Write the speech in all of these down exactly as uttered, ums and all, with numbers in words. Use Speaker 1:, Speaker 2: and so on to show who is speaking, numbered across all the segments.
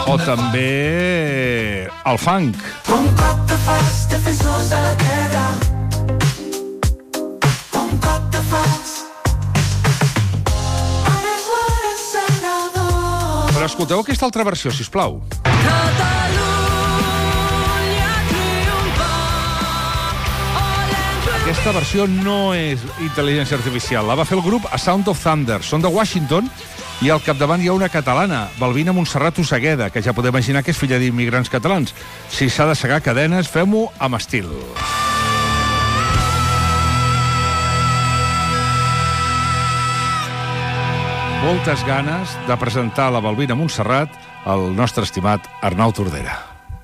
Speaker 1: O també el funk.
Speaker 2: Un cop de fas, defensors de la terra. Un cop de fas.
Speaker 1: Però escolteu aquesta altra versió, sisplau. Aquesta versió no és intel·ligència artificial. La va fer el grup A Sound of Thunder. Són de Washington i al capdavant hi ha una catalana, Balbina Montserrat Osegueda, que ja podeu imaginar que és filla d'immigrants catalans. Si s'ha de segar cadenes, fem-ho amb estil. Moltes ganes de presentar la Balbina Montserrat al nostre estimat Arnau Tordera.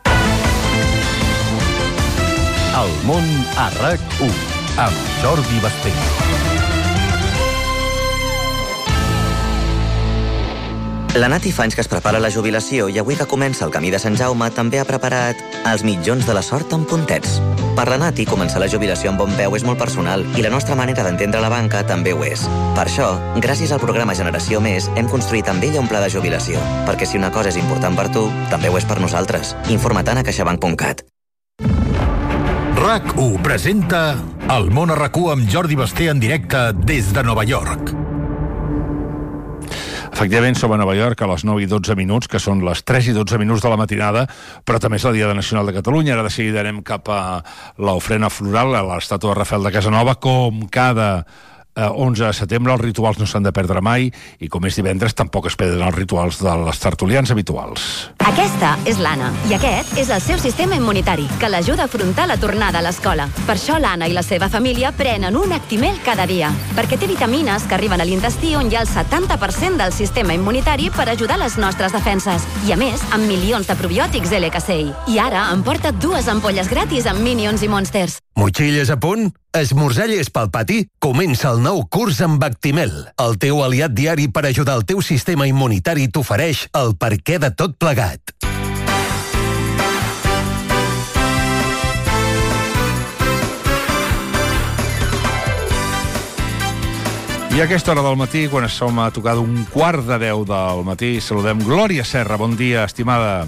Speaker 3: El món a RAC u, amb Jordi Basté.
Speaker 4: La Nati fa anys que es prepara la jubilació i avui que comença el camí de Sant Jaume també ha preparat els mitjons de la sort amb puntets. Per la Nati, començar la jubilació amb bon peu és molt personal i la nostra manera d'entendre la banca també ho és. Per això, gràcies al programa Generació Més, hem construït amb ella un pla de jubilació, perquè si una cosa és important per tu, també ho és per nosaltres. Informa't a caixabank punt cat.
Speaker 3: RAC u presenta El món a RAC u amb Jordi Basté en directe des de Nova York.
Speaker 1: Efectivament, som a Nova York a les nou i dotze minuts, que són les tres i dotze minuts de la matinada, però també és la Diada Nacional de Catalunya. Ara de seguida anem cap a l'ofrena floral, a l'estàtua de Rafael de Casanova, com cada eh, onze de setembre. Els rituals no s'han de perdre mai i, com és divendres, tampoc es perden els rituals de les tertulians habituals.
Speaker 5: Aquesta és l'Anna, i aquest és el seu sistema immunitari, que l'ajuda a afrontar la tornada a l'escola. Per això l'Anna i la seva família prenen un Actimel cada dia, perquè té vitamines que arriben a l'intestí on hi ha el setanta per cent del sistema immunitari per ajudar les nostres defenses. I a més, amb milions de probiòtics L K C I. I ara em porta dues ampolles gratis amb Minions i Monsters.
Speaker 6: Motxilles a punt? Esmorzar llest pel pati? Comença el nou curs amb Actimel. El teu aliat diari per ajudar el teu sistema immunitari t'ofereix el perquè de tot plegat.
Speaker 1: I a aquesta hora del matí, quan som a tocar d'un quart de deu del matí, saludem Glòria Serra. Bon dia, estimada.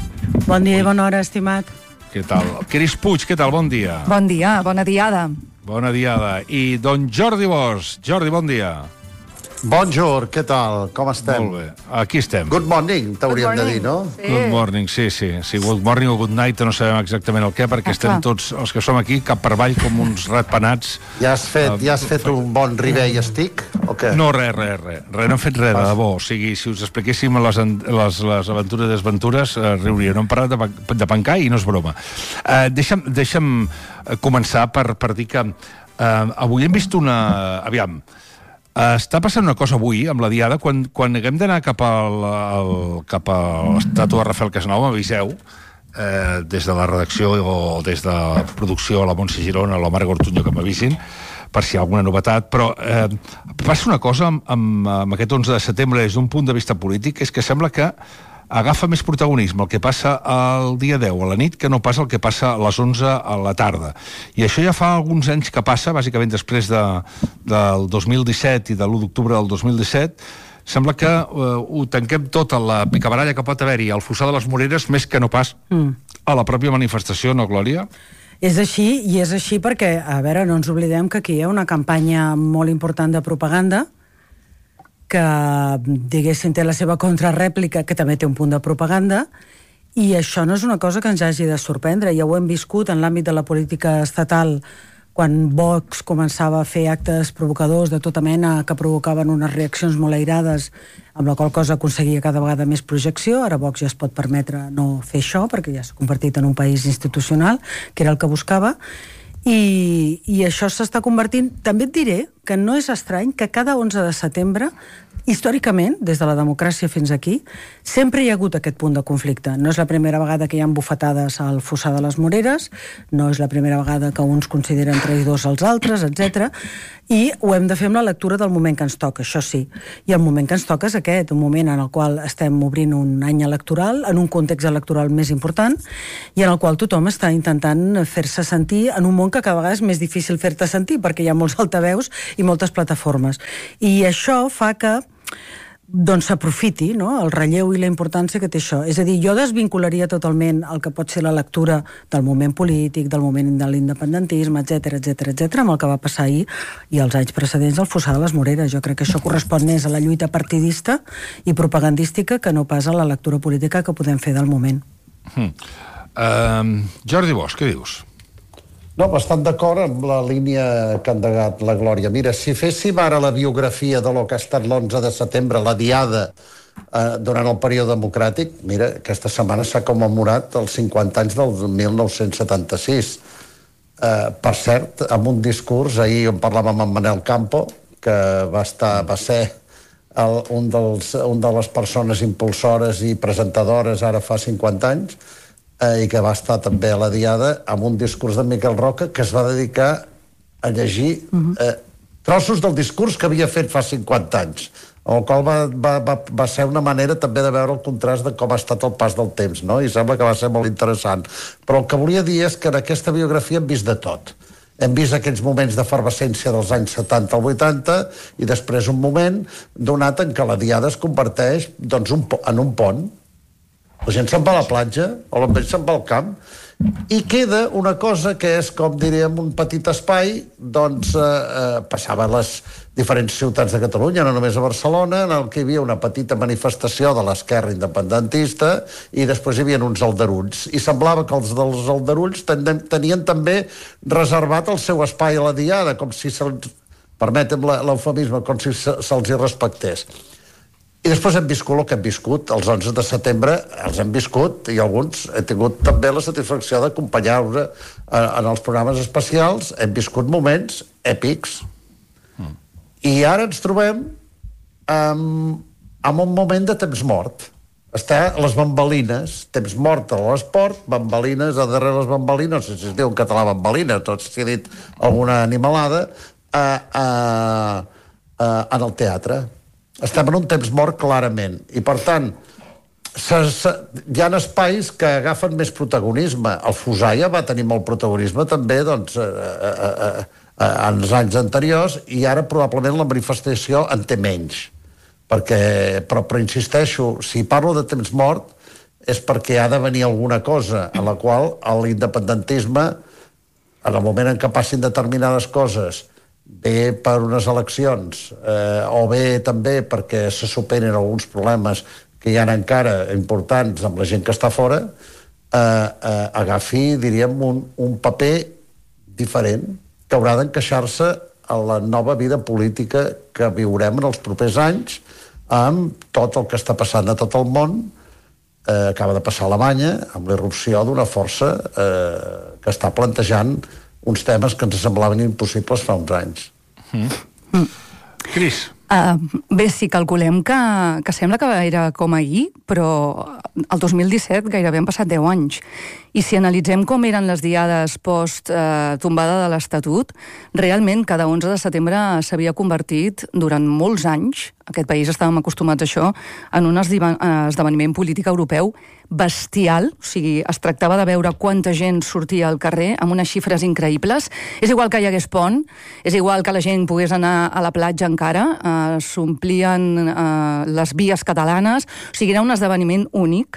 Speaker 7: Bon dia i bona hora, estimat.
Speaker 1: Què tal? Cris Puig, què tal? Bon dia.
Speaker 8: Bon dia, bona diada.
Speaker 1: Bona diada. I don Jordi Bosch. Jordi, bon dia.
Speaker 9: Bonjour, què tal? Com estem?
Speaker 1: Molt bé, aquí estem.
Speaker 9: Good morning, t'hauríem de dir, no?
Speaker 8: Sí.
Speaker 1: Good morning, sí, sí. sí. Good morning o good night, no sabem exactament el què, perquè
Speaker 8: Ah,
Speaker 1: estem
Speaker 8: clar.
Speaker 1: tots, els que som aquí, cap per avall, com uns ratpenats.
Speaker 9: Ja has fet, ja has fet un bon ribé i estic, o què?
Speaker 1: No, res, res, res. Res, no hem fet res, de debò. O sigui, si us expliquéssim les, les, les aventures i desventures, eh, riuria. No hem parat de, pan- de pencar i no és broma. Eh, deixa'm, deixa'm començar per, per dir que eh, avui hem vist una... Aviam, està passant una cosa avui, amb la Diada, quan, quan haguem d'anar cap, al, al, cap a l'estàtua de Rafael Casanova, aviseu, eh, des de la redacció o des de la producció, la Montse Girona, la Marga Ortuño, que m'avisin, per si hi ha alguna novetat, però eh, passa una cosa amb, amb, amb aquest onze de setembre des d'un punt de vista polític, és que sembla que agafa més protagonisme el que passa el dia deu a la nit que no passa el que passa a les onze a la tarda. I això ja fa alguns anys que passa, bàsicament després de, del dos mil disset i de l'u d'octubre del dos mil disset, sembla que eh, ho tanquem tot a la picabaralla que pot haver-hi al Fossar de les Moreres més que no pas mm. a la pròpia manifestació, no, Glòria?
Speaker 7: És així, i és així perquè, a veure, no ens oblidem que aquí hi ha una campanya molt important de propaganda que, diguéssim, té la seva contrarèplica, que també té un punt de propaganda, i això no és una cosa que ens hagi de sorprendre. Ja ho hem viscut en l'àmbit de la política estatal, quan Vox començava a fer actes provocadors de tota mena que provocaven unes reaccions molt airades, amb la qual cosa aconseguia cada vegada més projecció. Ara Vox ja es pot permetre no fer això, perquè ja s'ha convertit en un país institucional, que era el que buscava, i, i això s'està convertint... També et diré que no és estrany que cada onze de setembre, històricament, des de la democràcia fins aquí, sempre hi ha hagut aquest punt de conflicte. No és la primera vegada que hi ha bufetades al Fossar de les Moreres, no és la primera vegada que uns consideren traïdors als altres, etcètera. I ho hem de fer amb la lectura del moment que ens toca, això sí. I el moment que ens toca és aquest, un moment en el qual estem obrint un any electoral, en un context electoral més important, i en el qual tothom està intentant fer-se sentir en un món que cada vegada és més difícil fer-te sentir, perquè hi ha molts altaveus i moltes plataformes. I això fa que doncs s'aprofiti, no?, el relleu i la importància que té això. És a dir, jo desvincularia totalment el que pot ser la lectura del moment polític, del moment de l'independentisme, etcètera, etcètera, etcètera, amb el que va passar ahir i els anys precedents al fossar de les Moreres. Jo crec que això correspon més a la lluita partidista i propagandística que no pas a la lectura política que podem fer del moment.
Speaker 1: Hmm. Uh, Jordi Bosch, què dius?
Speaker 9: No, bastant d'acord amb la línia que ha endegat la Glòria. Mira, si féssim ara la biografia de lo que ha estat l'onze de setembre, la diada eh, durant el període democràtic, mira, aquesta setmana s'ha commemorat els cinquanta anys del mil nou-cents setanta-sis. Eh, per cert, amb un discurs, ahir on parlàvem amb Manel Campo, que va, estar, va ser el, un, dels, un de les persones impulsores i presentadores ara fa cinquanta anys, i que va estar també a la diada amb un discurs de Miquel Roca que es va dedicar a llegir uh-huh. eh, trossos del discurs que havia fet fa cinquanta anys, el qual va, va, va, va ser una manera també de veure el contrast de com ha estat el pas del temps, no? I sembla que va ser molt interessant. Però el que volia dir és que en aquesta biografia hem vist de tot. Hem vist aquells moments d'efervescència dels anys setanta al vuitanta i després un moment donat en què la diada es converteix doncs, un, en un pont. La gent se'n va a la platja, o la gent se'n va al camp, i queda una cosa que és, com diríem, un petit espai, doncs eh, eh, passava a les diferents ciutats de Catalunya, no només a Barcelona, en el que hi havia una petita manifestació de l'esquerra independentista i després hi havia uns aldarulls. I semblava que els dels aldarulls ten tenien també reservat el seu espai a la diada, com si se'ls, permetem l'eufemisme, com si se'ls se hi respectés. I després hem viscut el que hem viscut, els onze de setembre els hem viscut, i alguns he tingut també la satisfacció d'acompanyar-vos en els programes especials, hem viscut moments èpics. Mm. I ara ens trobem amb, amb un moment de temps mort. Està a les bambalines, temps mort a l'esport, bambalines a darrere les bambalines, no sé si es diu en català bambalina, tots s'hi ha dit alguna animalada, a, a, a, en el teatre. Estem en un temps mort clarament i per tant se, se, hi ha espais que agafen més protagonisme. El Fossar ja va tenir molt protagonisme també doncs, eh, eh, eh, eh, en els anys anteriors i ara probablement la manifestació en té menys perquè, però, però insisteixo, si parlo de temps mort és perquè ha de venir alguna cosa en la qual l'independentisme en el moment en què passin determinades coses bé per unes eleccions eh, o bé també perquè se superen alguns problemes que hi ha encara importants amb la gent que està fora, eh, eh, agafi, diríem, un, un paper diferent que haurà d'encaixar-se a la nova vida política que viurem en els propers anys amb tot el que està passant a tot el món. Eh, acaba de passar a Alemanya amb la irrupció d'una força eh, que està plantejant uns temes que ens semblaven impossibles fa uns anys.
Speaker 1: Mm. Mm. Cris?
Speaker 8: Uh, bé, si calculem que, que sembla que era com ahir, però el dos mil disset gairebé han passat deu anys. I si analitzem com eren les diades post-tombada uh, de l'Estatut, realment cada onze de setembre s'havia convertit durant molts anys, aquest país estàvem acostumats a això, en un esdeveniment polític europeu bestial, o sigui, es tractava de veure quanta gent sortia al carrer amb unes xifres increïbles. És igual que hi hagués pont, és igual que la gent pogués anar a la platja encara, eh, s'omplien eh, les vies catalanes, o sigui, era un esdeveniment únic.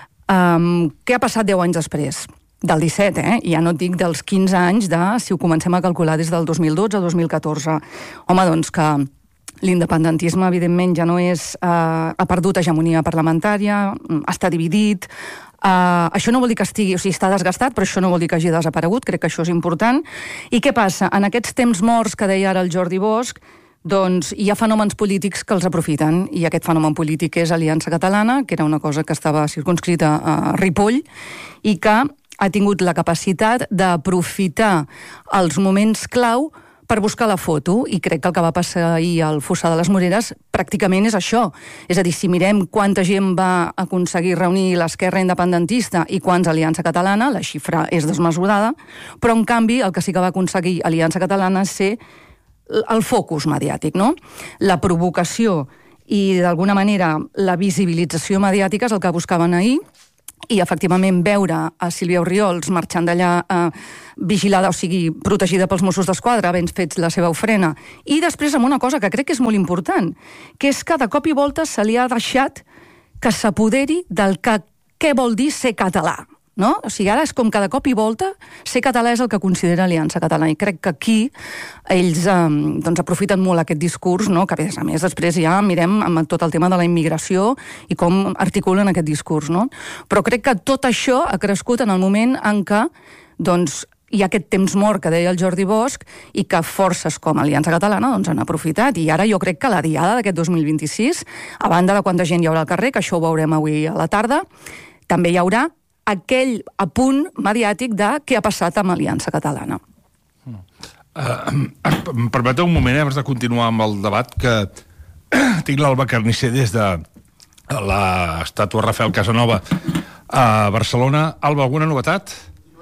Speaker 8: Um, què ha passat deu anys després? Del disset, eh? Ja no et dic dels quinze anys de, si ho comencem a calcular des del dos mil dotze a dos mil catorze. Home, doncs que l'independentisme, evidentment, ja no és... Eh, ha perdut hegemonia parlamentària, està dividit. Eh, això no vol dir que estigui... O sigui, està desgastat, però això no vol dir que hagi desaparegut. Crec que això és important. I què passa? En aquests temps morts que deia ara el Jordi Bosch, doncs hi ha fenòmens polítics que els aprofiten, i aquest fenomen polític és Aliança Catalana, que era una cosa que estava circunscrita a Ripoll, i que ha tingut la capacitat d'aprofitar els moments clau per buscar la foto, i crec que el que va passar ahir al Fossar de les Moreres pràcticament és això. És a dir, si mirem quanta gent va aconseguir reunir l'esquerra independentista i quants Aliança Catalana, la xifra és desmesurada, però en canvi el que sí que va aconseguir Aliança Catalana és ser el focus mediàtic, no? La provocació i, d'alguna manera, la visibilització mediàtica és el que buscaven ahir, i efectivament veure a Sílvia Orriols marxant d'allà eh, vigilada, o sigui, protegida pels Mossos d'Esquadra, havent fet la seva ofrena. I després amb una cosa que crec que és molt important, que és que de cop i volta se li ha deixat que s'apoderi del que què vol dir ser català. No? O sigui, ara és com que de cop i volta ser català és el que considera Aliança Catalana, i crec que aquí ells eh, doncs aprofiten molt aquest discurs, no? Que a més després ja mirem amb tot el tema de la immigració i com articulen aquest discurs, no? Però crec que tot això ha crescut en el moment en què doncs, hi ha aquest temps mort que deia el Jordi Bosch i que forces com Aliança Catalana doncs, han aprofitat, i ara jo crec que la diada d'aquest dos mil vint-i-sis, a banda de quanta gent hi haurà al carrer, que això ho veurem avui a la tarda, també hi haurà aquell apunt mediàtic de què ha passat amb Aliança Catalana.
Speaker 1: Uh, em permeteu un moment, eh, abans de continuar amb el debat, que tinc l'Alba Carnisser des de l'estàtua Rafael Casanova a Barcelona. Alba, alguna novetat?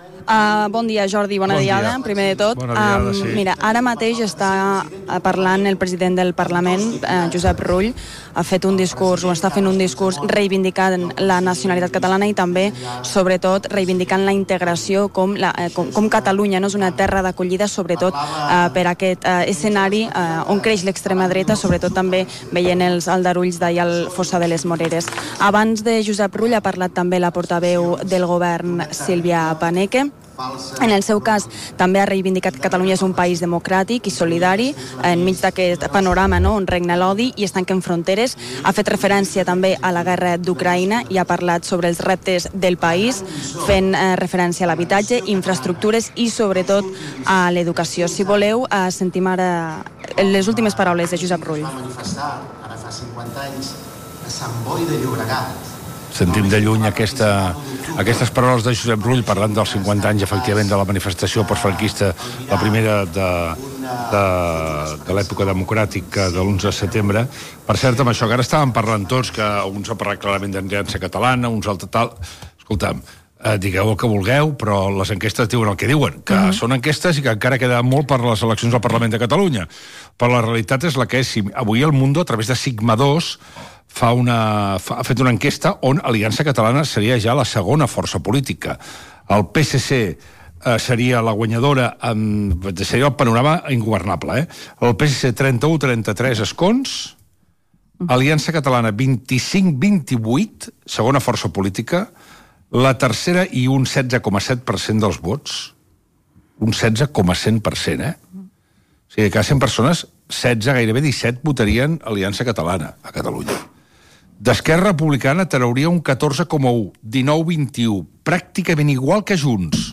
Speaker 10: Uh, bon dia, Jordi, bona
Speaker 1: bon
Speaker 10: diada,
Speaker 1: dia.
Speaker 10: primer de tot.
Speaker 1: Bona diada,
Speaker 10: um,
Speaker 1: sí.
Speaker 10: Mira, ara mateix està parlant el president del Parlament, uh, Josep Rull, ha fet un discurs, o està fent un discurs reivindicant la nacionalitat catalana i també, sobretot, reivindicant la integració com, la, eh, com, com Catalunya, no és una terra d'acollida, sobretot uh, per aquest uh, escenari uh, on creix l'extrema dreta, sobretot també veient els aldarulls d'ahir al Fossa de les Moreres. Abans de Josep Rull ha parlat també la portaveu del govern, Sílvia Paneque. En el seu cas, també ha reivindicat que Catalunya és un país democràtic i solidari enmig d'aquest panorama, no?, on regna l'odi i es tanquen fronteres. Ha fet referència també a la guerra d'Ucraïna i ha parlat sobre els reptes del país, fent eh, referència a l'habitatge, infraestructures i, sobretot, a l'educació. Si voleu, eh, sentim ara les últimes paraules de Josep Rull.
Speaker 11: Manifestar, ara fa cinquanta anys, a Sant Boi de Llobregat.
Speaker 1: Sentim de lluny aquesta, aquestes paraules de Josep Rull parlant dels cinquanta anys, efectivament, de la manifestació postfranquista, la primera de, de, de l'època democràtica de l'onze de setembre. Per cert, amb això que ara estàvem parlant tots, que uns han parlat clarament d'Aliança Catalana, uns altres tal... Escolta'm, eh, digueu el que vulgueu, però les enquestes diuen el que diuen, que uh-huh. són enquestes i que encara queda molt per les eleccions al Parlament de Catalunya. Però la realitat és la que és. Avui el Mundo, a través de Sigma dos, fa una, fa, ha fet una enquesta on Aliança Catalana seria ja la segona força política. El P S C eh, seria la guanyadora, amb, seria el panorama ingovernable. Eh? El P S C trenta-u a trenta-tres escons, Aliança Catalana vint-i-cinc a vint-i-vuit, segona força política, la tercera i un setze coma set per cent dels vots. Un setze coma cent per cent, eh? O sigui, cada cent persones, setze, gairebé disset, votarien Aliança Catalana a Catalunya. D'Esquerra Republicana trauria un catorze coma u, dinou a vint-i-u, pràcticament igual que Junts,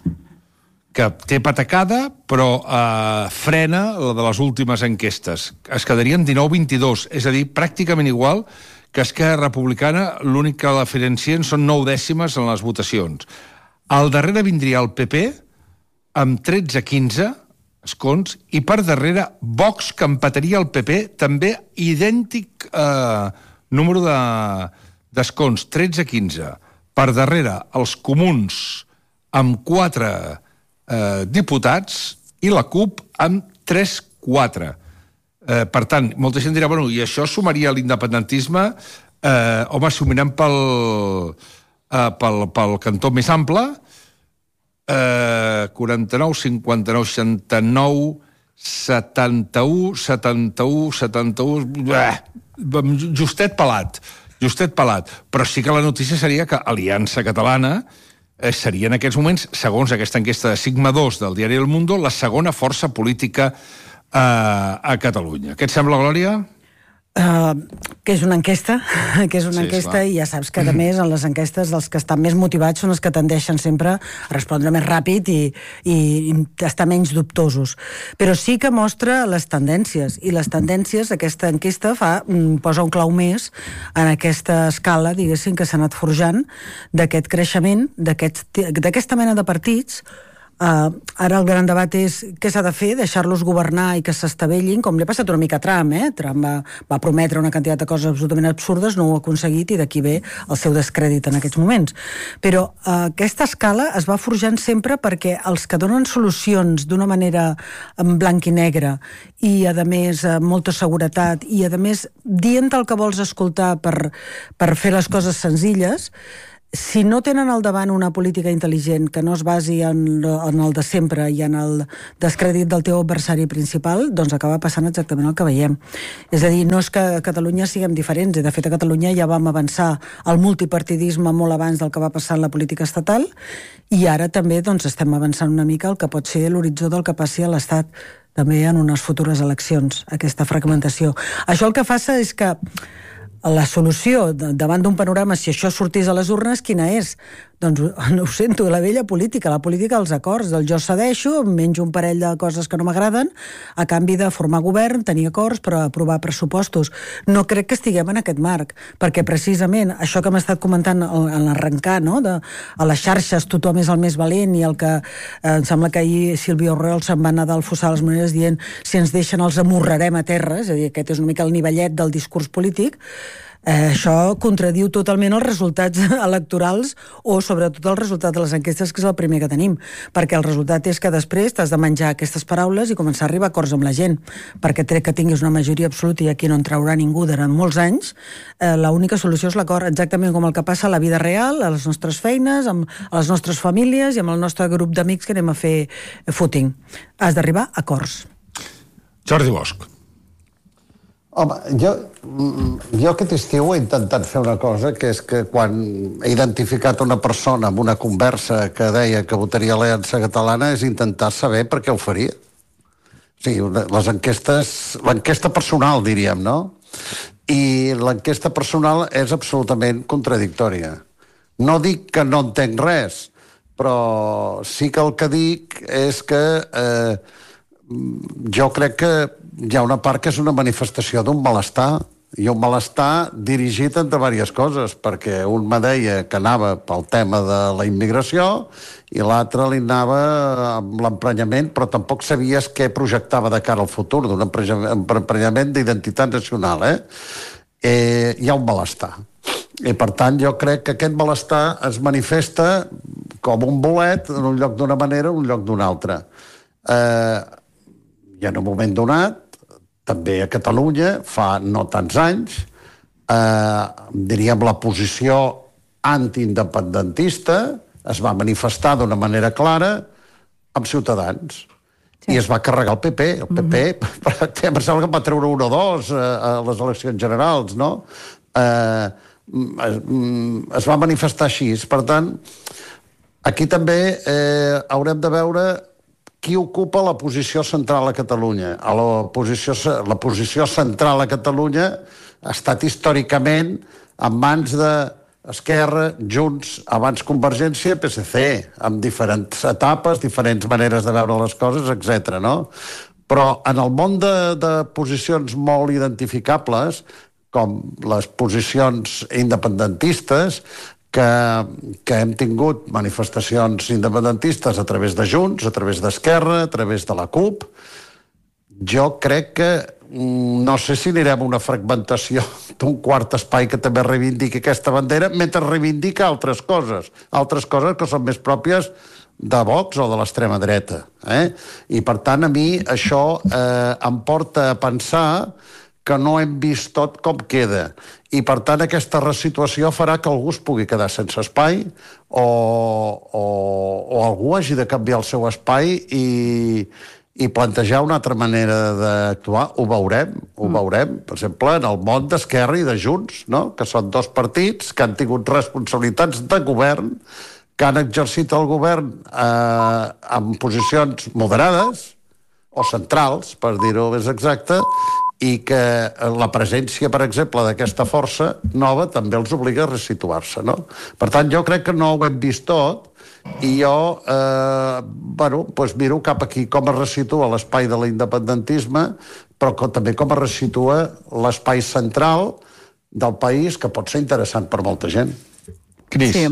Speaker 1: que té patacada, però eh, frena la de les últimes enquestes. Es quedarien dinou a vint-i-dos, és a dir, pràcticament igual que Esquerra Republicana, l'únic que la diferencien són nou dècimes en les votacions. Al darrere vindria el P P, amb tretze a quinze escons, i per darrere Vox, que empataria el P P, també idèntic eh, número de, d'escons, tretze a quinze. Per darrere, els comuns amb quatre eh, diputats i la CUP amb tres a quatre. Eh, per tant, molta gent dirà, bueno, i això sumaria l'independentisme, eh, home, si ho mirem pel, eh, pel, pel cantó més ample, eh, quaranta-nou, cinquanta-nou, seixanta-nou, setanta-u, setanta-u, setanta-u... Eh, justet pelat, justet pelat. Però sí que la notícia seria que Aliança Catalana eh, seria en aquests moments, segons aquesta enquesta de Sigma dos del diari El Mundo, la segona força política eh, a Catalunya. Què et sembla, Glòria?
Speaker 7: Uh, que és una enquesta, que és una
Speaker 1: sí,
Speaker 7: enquesta
Speaker 1: esclar.
Speaker 7: i ja saps que, a més, en les enquestes els que estan més motivats són els que tendeixen sempre a respondre més ràpid i, i, i estar menys dubtosos. Però sí que mostra les tendències, i les tendències, aquesta enquesta fa, posa un clau més en aquesta escala, diguéssim, que s'ha anat forjant d'aquest creixement, d'aquesta mena de partits. Uh, ara el gran debat és què s'ha de fer, deixar-los governar i que s'estavellin, com li ha passat una mica a Trump, eh? Trump va, va prometre una quantitat de coses absolutament absurdes, no ho ha aconseguit i d'aquí ve el seu descrèdit en aquests moments. Però uh, aquesta escala es va forjant sempre perquè els que donen solucions d'una manera en blanc i negre i, a més, amb molta seguretat i, a més, dient el que vols escoltar per, per fer les coses senzilles, si no tenen al davant una política intel·ligent que no es basi en, en el de sempre i en el descrèdit del teu adversari principal, doncs acaba passant exactament el que veiem. És a dir, no és que a Catalunya siguem diferents, i de fet a Catalunya ja vam avançar al multipartidisme molt abans del que va passar en la política estatal, i ara també doncs, estem avançant una mica el que pot ser l'horitzó del que passi a l'Estat, també en unes futures eleccions, aquesta fragmentació. Això el que fa és que la solució davant d'un panorama, si això sortís a les urnes, quina és? Doncs no ho sento, la vella política, la política dels acords, del jo cedeixo, menjo un parell de coses que no m'agraden, a canvi de formar govern, tenir acords, però aprovar pressupostos. No crec que estiguem en aquest marc, perquè precisament això que hem estat comentant en l'arrencar, no? de, a les xarxes tothom és el més valent, i el que eh, em sembla que ahir Sílvia Orrell se'n va anar del fossar a les monedes dient si ens deixen els amorrarem a terra, és a dir, aquest és una mica el nivellet del discurs polític. Eh, això contradiu totalment els resultats electorals o sobretot el resultat de les enquestes, que és el primer que tenim, perquè el resultat és que després t'has de menjar aquestes paraules i començar a arribar a acords amb la gent, perquè trec que tinguis una majoria absoluta i aquí no en traurà ningú durant molts anys. Eh, l'única solució és l'acord, exactament com el que passa a la vida real, a les nostres feines, amb a les nostres famílies i amb el nostre grup d'amics que anem a fer footing. Has d'arribar a acords.
Speaker 1: Jordi Bosch.
Speaker 9: Home, jo, jo aquest estiu he intentat fer una cosa, que és que quan he identificat una persona amb una conversa que deia que votaria l'Aliança Catalana és intentar saber per què ho faria. O sigui, les enquestes, l'enquesta personal, diríem, no? I l'enquesta personal és absolutament contradictòria. No dic que no entenc res, però sí que el que dic és que eh, jo crec que hi ha una part que és una manifestació d'un malestar, i un malestar dirigit entre diverses coses, perquè un me deia que anava pel tema de la immigració i l'altre li anava amb l'emprenyament, però tampoc sabies què projectava de cara al futur, d'un emprenyament d'identitat nacional. Eh? Eh, hi ha un malestar. I per tant jo crec que aquest malestar es manifesta com un bolet en un lloc d'una manera o en un lloc d'una altra. Eh, i en un moment donat, també a Catalunya, fa no tants anys, eh, diríem la posició antiindependentista es va manifestar d'una manera clara amb Ciutadans. Sí. I es va carregar el P P. El P P, mm-hmm. em sembla que va treure un o dos a, a les eleccions generals, no? Eh, es, es va manifestar així. Per tant, aquí també eh, haurem de veure qui ocupa la posició central a Catalunya. A la, posició, la posició central a Catalunya ha estat històricament en mans d'Esquerra, Junts, abans Convergència, P S C, amb diferents etapes, diferents maneres de veure les coses, etcètera. No? Però en el món de, de posicions molt identificables, com les posicions independentistes, Que, que hem tingut manifestacions independentistes a través de Junts, a través d'Esquerra, a través de la CUP. Jo crec que no sé si anirem a una fragmentació d'un quart espai que també reivindiqui aquesta bandera, mentre reivindica altres coses, altres coses que són més pròpies de Vox o de l'extrema dreta. Eh? I per tant a mi això eh, em porta a pensar que no hem vist tot com queda. I, per tant, aquesta resituació farà que algú es pugui quedar sense espai o, o, o algú hagi de canviar el seu espai i, i plantejar una altra manera d'actuar. Ho veurem, ho mm. veurem. Per exemple, en el món d'Esquerra i de Junts, no? Que són dos partits que han tingut responsabilitats de govern, que han exercit el govern eh, en posicions moderades o centrals, per dir-ho més exacte, i que la presència, per exemple, d'aquesta força nova també els obliga a resituar-se, no? Per tant, jo crec que no ho hem vist tot i jo, eh, bueno, doncs miro cap aquí com es resitua l'espai de l'independentisme, però com, també com es resitua l'espai central del país, que pot ser interessant per molta gent.
Speaker 1: Cris.
Speaker 8: Sí.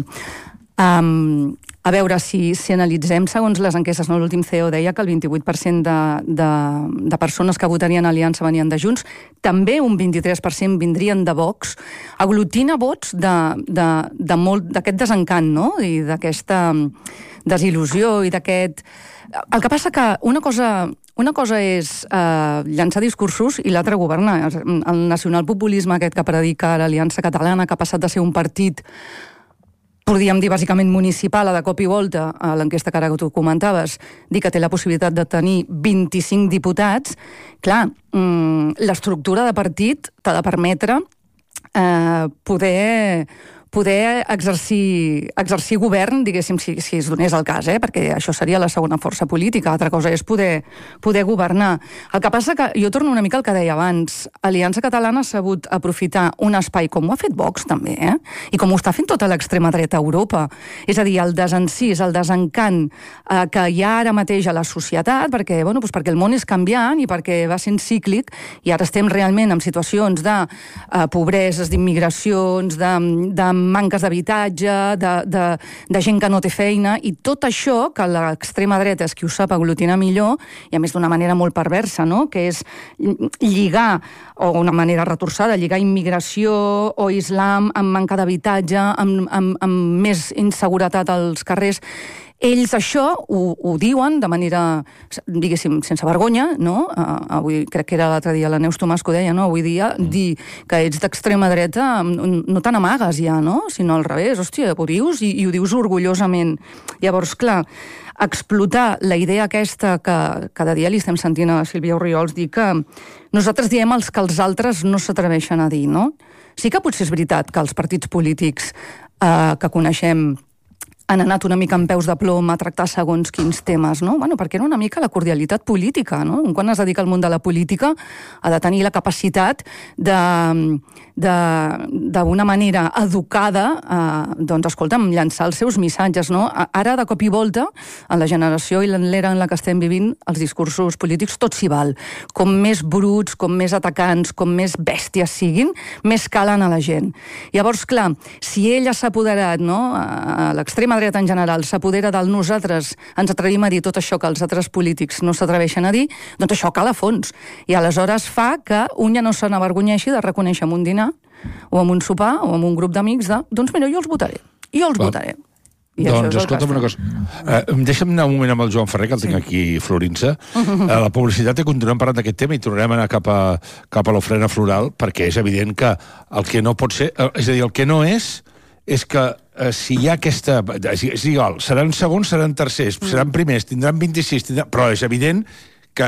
Speaker 8: Um, a veure, si, si analitzem segons les enquestes, no? L'últim C E O deia que el vint-i-vuit per cent de, de, de persones que votarien Aliança venien de Junts, també un vint-i-tres per cent vindrien de Vox, aglutina vots d'aquest de, de, de desencant, no? I d'aquesta desil·lusió i d'aquest... El que passa que una cosa... Una cosa és eh, llançar discursos i l'altra governar. El nacionalpopulisme aquest que predica l'Aliança Catalana, que ha passat de ser un partit podríem dir bàsicament municipal, a de cop i volta, a l'enquesta que ara tu comentaves, dir que té la possibilitat de tenir vint-i-cinc diputats, clar, mmm, l'estructura de partit t'ha de permetre eh, poder... poder exercir, exercir govern, diguéssim, si, si es donés el cas, eh? Perquè això seria la segona força política. Altra cosa és poder, poder governar. El que passa que, jo torno una mica al que deia abans, Aliança Catalana ha sabut aprofitar un espai, com ho ha fet Vox també, eh? I com ho està fent tota l'extrema dreta a Europa. És a dir, el desencís, el desencant eh, que hi ha ara mateix a la societat, perquè, bueno, doncs perquè el món és canviant i perquè va sent cíclic, i ara estem realment en situacions de eh, pobreses, d'immigracions, de, de manques d'habitatge, de, de, de gent que no té feina, i tot això que l'extrema dreta és qui ho sap aglutinar millor, i a més d'una manera molt perversa, no? Que és lligar, o una manera retorçada, lligar immigració o islam amb manca d'habitatge, amb, amb, amb més inseguretat als carrers. Ells això ho, ho diuen de manera, diguéssim, sense vergonya, no? Uh, avui, crec que era l'altre dia la Neus Tomàs que ho deia, no? Avui dia, mm. dir que ets d'extrema dreta no te n'amagues ja, no? Sinó al revés, hòstia, ho dius i, i ho dius orgullosament. Llavors, clar, explotar la idea aquesta que cada dia li estem sentint a Sílvia Orriols dir que nosaltres diem els que els altres no s'atreveixen a dir, no? Sí que potser és veritat que els partits polítics eh, que coneixem han anat una mica amb peus de plom a tractar segons quins temes, no? Bueno, perquè era una mica la cordialitat política, no? Un quan es dedica al món de la política ha de tenir la capacitat de, de, d'una manera educada, eh, doncs, escolta'm, llançar els seus missatges, no? Ara, de cop i volta, en la generació i l'era en la que estem vivint, els discursos polítics tot s'hi val. Com més bruts, com més atacants, com més bèsties siguin, més calen a la gent. Llavors, clar, si ella s'ha apoderat, no?, a l'extrema dreta en general, s'apodera del nosaltres, ens atrevim a dir tot això que els altres polítics no s'atreveixen a dir, doncs això cala a fons. I aleshores fa que un ja no se n'avergonyeixi de reconèixer en un dinar, o en un sopar, o en un grup d'amics de, doncs mira, jo els votaré, jo els Clar. votaré. I
Speaker 1: doncs escolta'm una cosa, uh, deixa'm anar un moment amb el Joan Ferrer, que el tinc sí. aquí florint-se. Uh, la publicitat, i continuem parlant d'aquest tema i tornarem a anar cap a, cap a l'ofrena floral, perquè és evident que el que no pot ser, uh, és a dir, el que no és, és que eh, si hi ha aquesta... És, és igual, seran segons, seran tercers, seran primers, tindran vint-i-sis, tindran... però és evident que,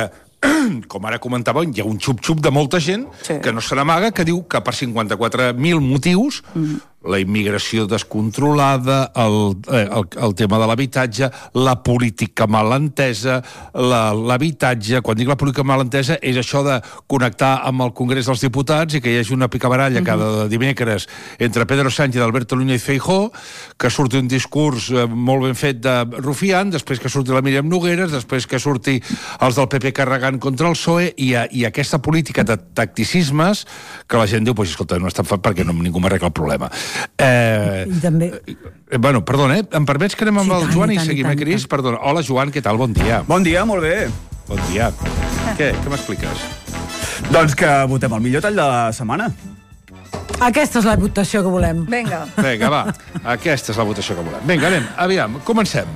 Speaker 1: com ara comentava, hi ha un xup-xup de molta gent sí. que no se n'amaga, que diu que per cinquanta-quatre mil motius... Mm. La immigració descontrolada, el, el, el tema de l'habitatge, la política mal entesa, la, l'habitatge... Quan dic la política mal entesa és això de connectar amb el Congrés dels Diputats i que hi hagi una picabaralla mm-hmm. cada dimecres entre Pedro Sánchez i Alberto Núñez Feijóo, que surti un discurs molt ben fet de Rufián, després que surti la Míriam Nogueras, després que surti els del P P carregant contra el P S O E, i, i aquesta política de tacticismes que la gent diu, pues, escolta, no és tan fort perquè no, ningú m'arregla el problema. Eh,
Speaker 7: també...
Speaker 1: eh, bueno, perdona, eh? Em permets que anem amb sí, el tant, Joan i, i seguim, eh, Cris? Perdona. Hola, Joan, què tal? Bon dia.
Speaker 12: Bon dia, molt bé.
Speaker 1: Bon dia. Què? Què m'expliques?
Speaker 12: Doncs que votem el millor tall de la setmana.
Speaker 7: Aquesta és la votació que volem.
Speaker 8: Vinga.
Speaker 1: Vinga, va. Aquesta és la votació que volem. Vinga, anem. Aviam, comencem.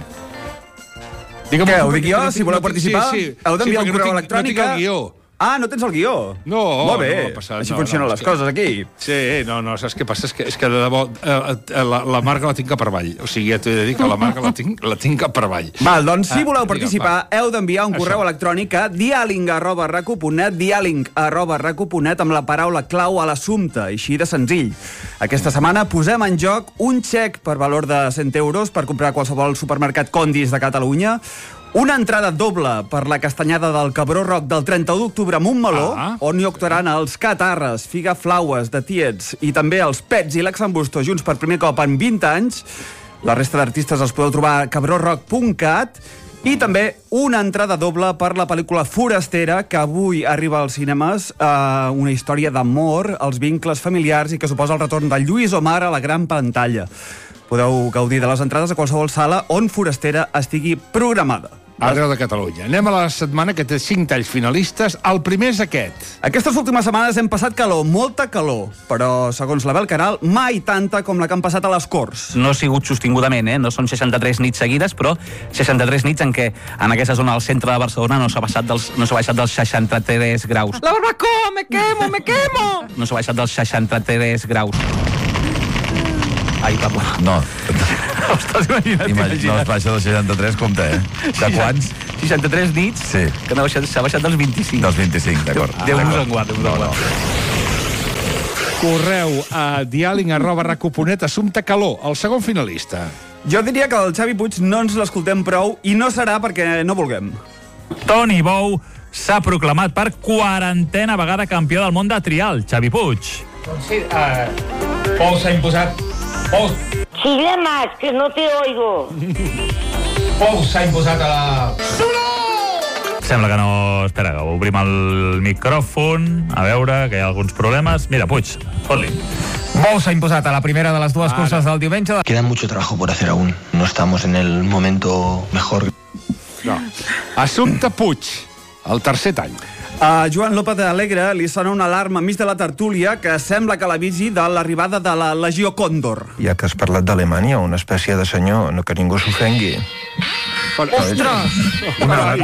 Speaker 12: Digue'm, Què, ho dic jo? Si voleu participar,
Speaker 1: sí, sí.
Speaker 12: heu d'enviar
Speaker 1: sí,
Speaker 12: un correu
Speaker 1: no
Speaker 12: electrònic.
Speaker 1: No tinc el guió.
Speaker 12: Ah, no tens el guió?
Speaker 1: No,
Speaker 12: molt bé.
Speaker 1: no passat,
Speaker 12: Així
Speaker 1: no,
Speaker 12: funcionen
Speaker 1: no,
Speaker 12: les
Speaker 1: que...
Speaker 12: coses aquí.
Speaker 1: Sí, no, no, saps què passa? És que, és que de debò, eh, la, la marca la tinc cap per avall. O sigui, ja t'he de dir que la marca la tinc, la tinc cap per avall.
Speaker 12: Val, doncs si voleu
Speaker 1: ah,
Speaker 12: participar, digue'm, heu d'enviar un correu Això. electrònic a dialing arroba racu punt net, dialing arroba racu punt net, amb la paraula clau a l'assumpte, així de senzill. Aquesta setmana posem en joc un xec per valor de cent euros per comprar a qualsevol supermercat Condis de Catalunya, una entrada doble per la castanyada del Cabró Rock del trenta-u d'octubre a Montmeló, ah. on hi actuaran els Catarres, Figaflaues, de Tiets i també els Pets i l'Exambusto junts per primer cop en vint anys. La resta d'artistes els podeu trobar a cabró rock punt cat. I també una entrada doble per la pel·lícula Forastera, que avui arriba als cinemes, eh, una història d'amor, els vincles familiars i que suposa el retorn de Lluís Omar a la gran pantalla. Podeu gaudir de les entrades a qualsevol sala on Forastera estigui programada.
Speaker 1: Arreu de Catalunya. Anem a la setmana que té cinc talls finalistes. El primer és aquest.
Speaker 12: Aquestes últimes setmanes hem passat calor, molta calor, però, segons la Bel Caral, mai tanta com la que han passat a les Corts.
Speaker 13: No ha sigut sostingudament, eh? No són seixanta-tres nits seguides, però seixanta-tres nits en què en aquesta zona del centre de Barcelona no s'ha baixat dels, no s'ha baixat dels seixanta-tres graus.
Speaker 7: La barbacoa, me quemo, me quemo!
Speaker 13: No s'ha baixat dels seixanta-tres graus. Ai, perdó.
Speaker 14: No.
Speaker 13: Estàs imaginant?
Speaker 14: Imagina, no es baixa dels seixanta-tres, compte, eh? De quants?
Speaker 13: seixanta-tres nits,
Speaker 14: sí.
Speaker 13: Que s'ha baixat, baixat dels vint-i-cinc.
Speaker 14: Dels vint-i-cinc, d'acord.
Speaker 13: Déu-nos en guard, Déu-nos en guard.
Speaker 1: Correu a dialing arroba rac u punt net, Assumpte Caló, el segon finalista.
Speaker 12: Jo diria que el Xavi Puig no ens l'escoltem prou i no serà perquè no vulguem.
Speaker 15: Toni Bou s'ha proclamat per quarantena vegada campió del món de trial. Xavi Puig.
Speaker 16: Doncs sí, uh, Pol s'ha imposat... Pol...
Speaker 17: Sigue más, que no te oigo.
Speaker 16: Pol s'ha imposat a la...
Speaker 15: Sembla que no... Espera, que obrim el micròfon, a veure, que hi ha alguns problemes. Mira, Puig, fot-li.
Speaker 16: Pol s'ha imposat a la primera de les dues curses del diumenge.
Speaker 18: Queda mucho trabajo por hacer aún. No estamos en el momento mejor.
Speaker 1: No. Assumpte Puig, el tercer tall.
Speaker 12: A Joan López de Alegre li sona una alarma enmig de la tertúlia que sembla que l'avisi de l'arribada de la Legió Còndor.
Speaker 18: Ja que has parlat d'Alemanya, una espècie de senyor, no que ningú s'ofengui.
Speaker 7: Ostres!
Speaker 18: Una alarma.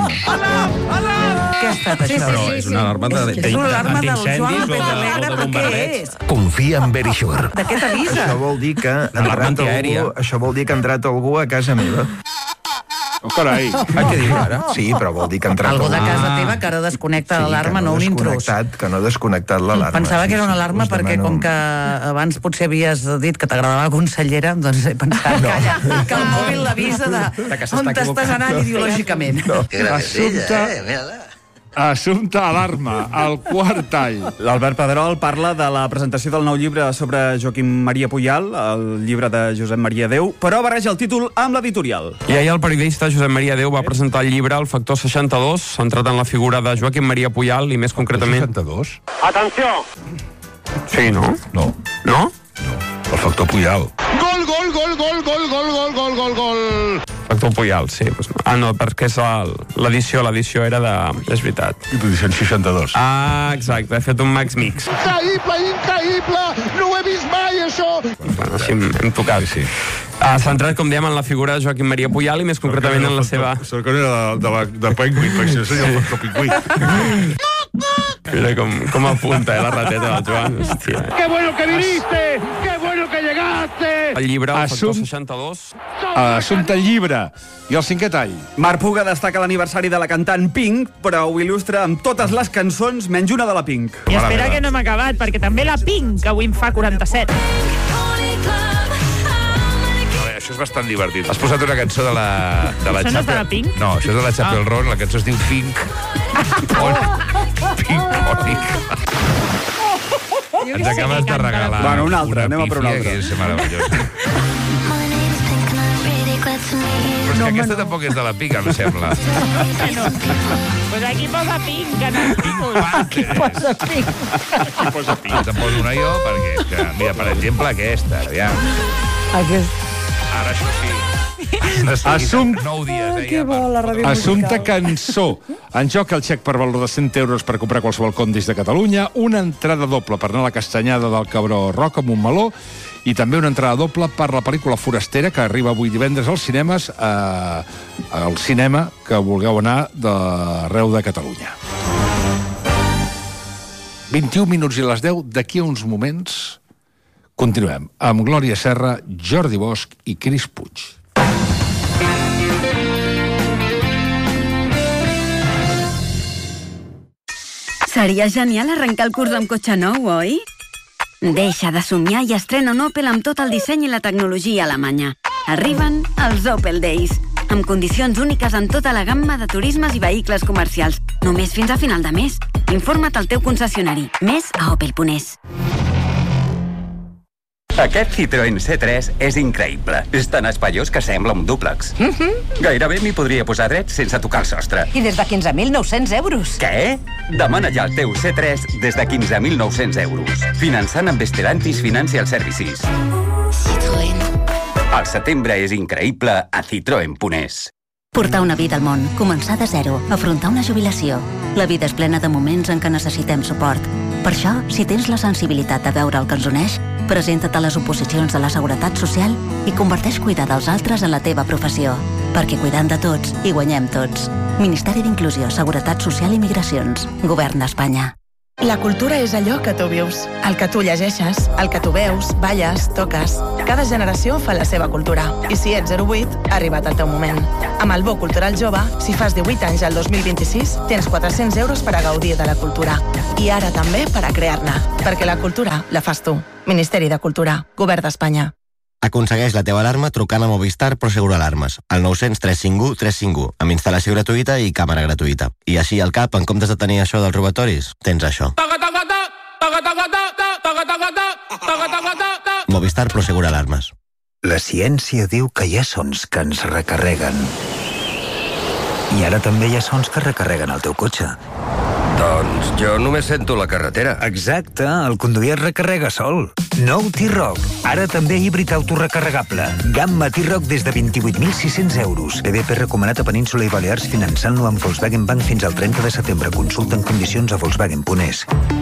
Speaker 7: Què ha estat això?
Speaker 18: No, és una alarma de...
Speaker 7: És una alarma del Joan López de Alegre, però què és?
Speaker 6: Confia en Verisure.
Speaker 7: De què t'avisa?
Speaker 18: Això vol dir que ha entrat algú, això vol dir que ha entrat algú a casa meva.
Speaker 1: Oh, carai.
Speaker 18: Ah, què diu ara? Sí, però vol dir que ha entrat
Speaker 7: algú de casa teva que ara desconnecta l'alarma, no un intrus.
Speaker 18: Que no ha desconnectat l'alarma.
Speaker 7: Pensava que era una alarma perquè, com que abans potser havies dit que t'agradava la consellera, doncs he pensat que, allà, que el mòbil l'avisa de on t'estàs anant ideològicament.
Speaker 1: Que gran és ella, eh? Mira-la. Assumpte Alarma, el quart tall.
Speaker 12: L'Albert Pedrol parla de la presentació del nou llibre sobre Joaquim Maria Pujal, el llibre de Josep Maria Déu, però barreja el títol amb l'editorial.
Speaker 19: I ahir el periodista Josep Maria Déu va presentar el llibre El factor seixanta-dos, centrat en la figura de Joaquim Maria Pujal i més concretament...
Speaker 1: seixanta-dos?
Speaker 19: Atenció! Sí, no?
Speaker 14: No.
Speaker 19: No?
Speaker 14: El factor Pujal.
Speaker 20: Gol, gol, gol, gol, gol, gol, gol, gol, gol, gol.
Speaker 19: Factor Pujal, sí. Pues, ah, no, perquè és l'edició, l'edició era de... És veritat.
Speaker 14: I tu dius seixanta-dos.
Speaker 19: Ah, exacte, he fet un Max Mix.
Speaker 20: Increïble, increïble! No ho he vist mai, això!
Speaker 19: Bueno, així hem, hem tocat. Sí. Ah, centrat, com dèiem, en la figura de Joaquim Maria Pujal i més concretament en la seva...
Speaker 14: Sort que no era de, de, la, de Penguin, perquè si no seria el factor Penguin.
Speaker 19: Mira com, com apunta, eh, la rateta del Joan. Hòstia.
Speaker 20: ¡Qué bueno que viniste! ¡Qué bueno que llegaste!
Speaker 19: El llibre, el
Speaker 1: Assum...
Speaker 19: factor seixanta-dos...
Speaker 1: Assumpte el llibre. I el cinquè tall.
Speaker 12: Marc Puga destaca l'aniversari de la cantant Pink, però ho il·lustra amb totes les cançons menys una de la Pink.
Speaker 21: I espera que no hem acabat, perquè també la Pink, que avui en fa quaranta-set.
Speaker 14: Això és bastant divertit. Has posat una cançó de la... De la
Speaker 21: això no és de la Pink?
Speaker 14: No, això és de la Chapel
Speaker 21: Ah.
Speaker 14: Roan, la cançó es diu Pink. Pink. Ens acabes de regalar
Speaker 12: Bueno, una altra, anem a per una
Speaker 14: pífia
Speaker 12: altra.
Speaker 14: que és meravellosa. Però és que aquesta tampoc és de la Pink, em sembla.
Speaker 21: Pues aquí posa Pink, que no és títol.
Speaker 14: Aquí
Speaker 21: posa Pink.
Speaker 14: Aquí posa Pink. Te'n poso una jo, perquè és que... Mira, per exemple, aquesta. Aviam.
Speaker 7: Aquest...
Speaker 14: Ara això sí.
Speaker 1: Assumpte...
Speaker 14: Nou dies, eh?
Speaker 7: Que bo, la ràdio
Speaker 1: Assumpte
Speaker 7: musical.
Speaker 1: Cançó. En joc el xec per valor de cent euros per comprar qualsevol condis de Catalunya, una entrada doble per anar a la Castanyada del Cabró Roc amb un meló i també una entrada doble per la pel·lícula Forastera, que arriba avui divendres als cinemes, eh, al cinema que vulgueu anar d'arreu de Catalunya. vint-i-un minuts i les deu, d'aquí a uns moments continuem amb Glòria Serra, Jordi Bosch i Cris Puig.
Speaker 22: Seria genial arrencar el curs amb cotxe nou, oi? Deixa de somiar i estrena un Opel amb tot el disseny i la tecnologia alemanya. Arriben els Opel Days, amb condicions úniques en tota la gamma de turismes i vehicles comercials. Només fins a final de mes. Informa't al teu concessionari. Més a opel punt es.
Speaker 23: Aquest Citroën C tres és increïble. És tan espaiós que sembla un dúplex.
Speaker 24: Mm-hmm.
Speaker 23: Gairebé m'hi podria posar dret sense tocar el sostre.
Speaker 24: I des de quinze mil nou-cents euros.
Speaker 23: Què? Demana ja el teu C tres des de quinze mil nou-cents euros. Finançant amb Stellantis Financial Services.
Speaker 22: Citroën.
Speaker 23: El setembre és increïble a citroen punt es.
Speaker 22: Portar una vida al món, començar de zero, afrontar una jubilació. La vida és plena de moments en què necessitem suport. Per això, si tens la sensibilitat de veure el que ens uneix, presenta't a les oposicions de la Seguretat Social i converteix cuidar dels altres en la teva professió. Perquè cuidant de tots, hi guanyem tots. Ministeri d'Inclusió, Seguretat Social i Migracions. Govern d'Espanya.
Speaker 25: La cultura és allò que tu vius, el que tu llegeixes, el que tu veus, balles, toques.
Speaker 2: Cada generació fa la seva cultura. I si ets zero vuit, ha arribat el teu moment. Amb el Bo Cultural Jove, si fas divuit anys al dos mil vint-i-sis, tens quatre-cents euros per a gaudir de la cultura. I ara també per a crear-ne. Perquè la cultura la fas tu. Ministeri de Cultura. Govern d'Espanya.
Speaker 3: Aconsegueix la teva alarma trucant a Movistar Prosegur Alarmes, al nou cents tres cinc u tres cinc u, amb instal·lació gratuïta i càmera gratuïta. I així al cap, en comptes de tenir això dels robatoris, tens això. Movistar Prosegur Alarmes.
Speaker 4: La ciència diu que hi ha sons que ens recarreguen. I ara també hi ha sons que recarreguen el teu cotxe.
Speaker 5: Doncs jo només sento la carretera.
Speaker 4: Exacte, el conduir es recarrega sol. Nou T-Roc, ara també híbrid autorecarregable. Gamma T-Roc des de vint-i-vuit mil sis-cents euros. B D P recomanat a Península i Balears finançant-lo amb Volkswagen Bank fins al trenta de setembre. Consulta en condicions a volkswagen punt es.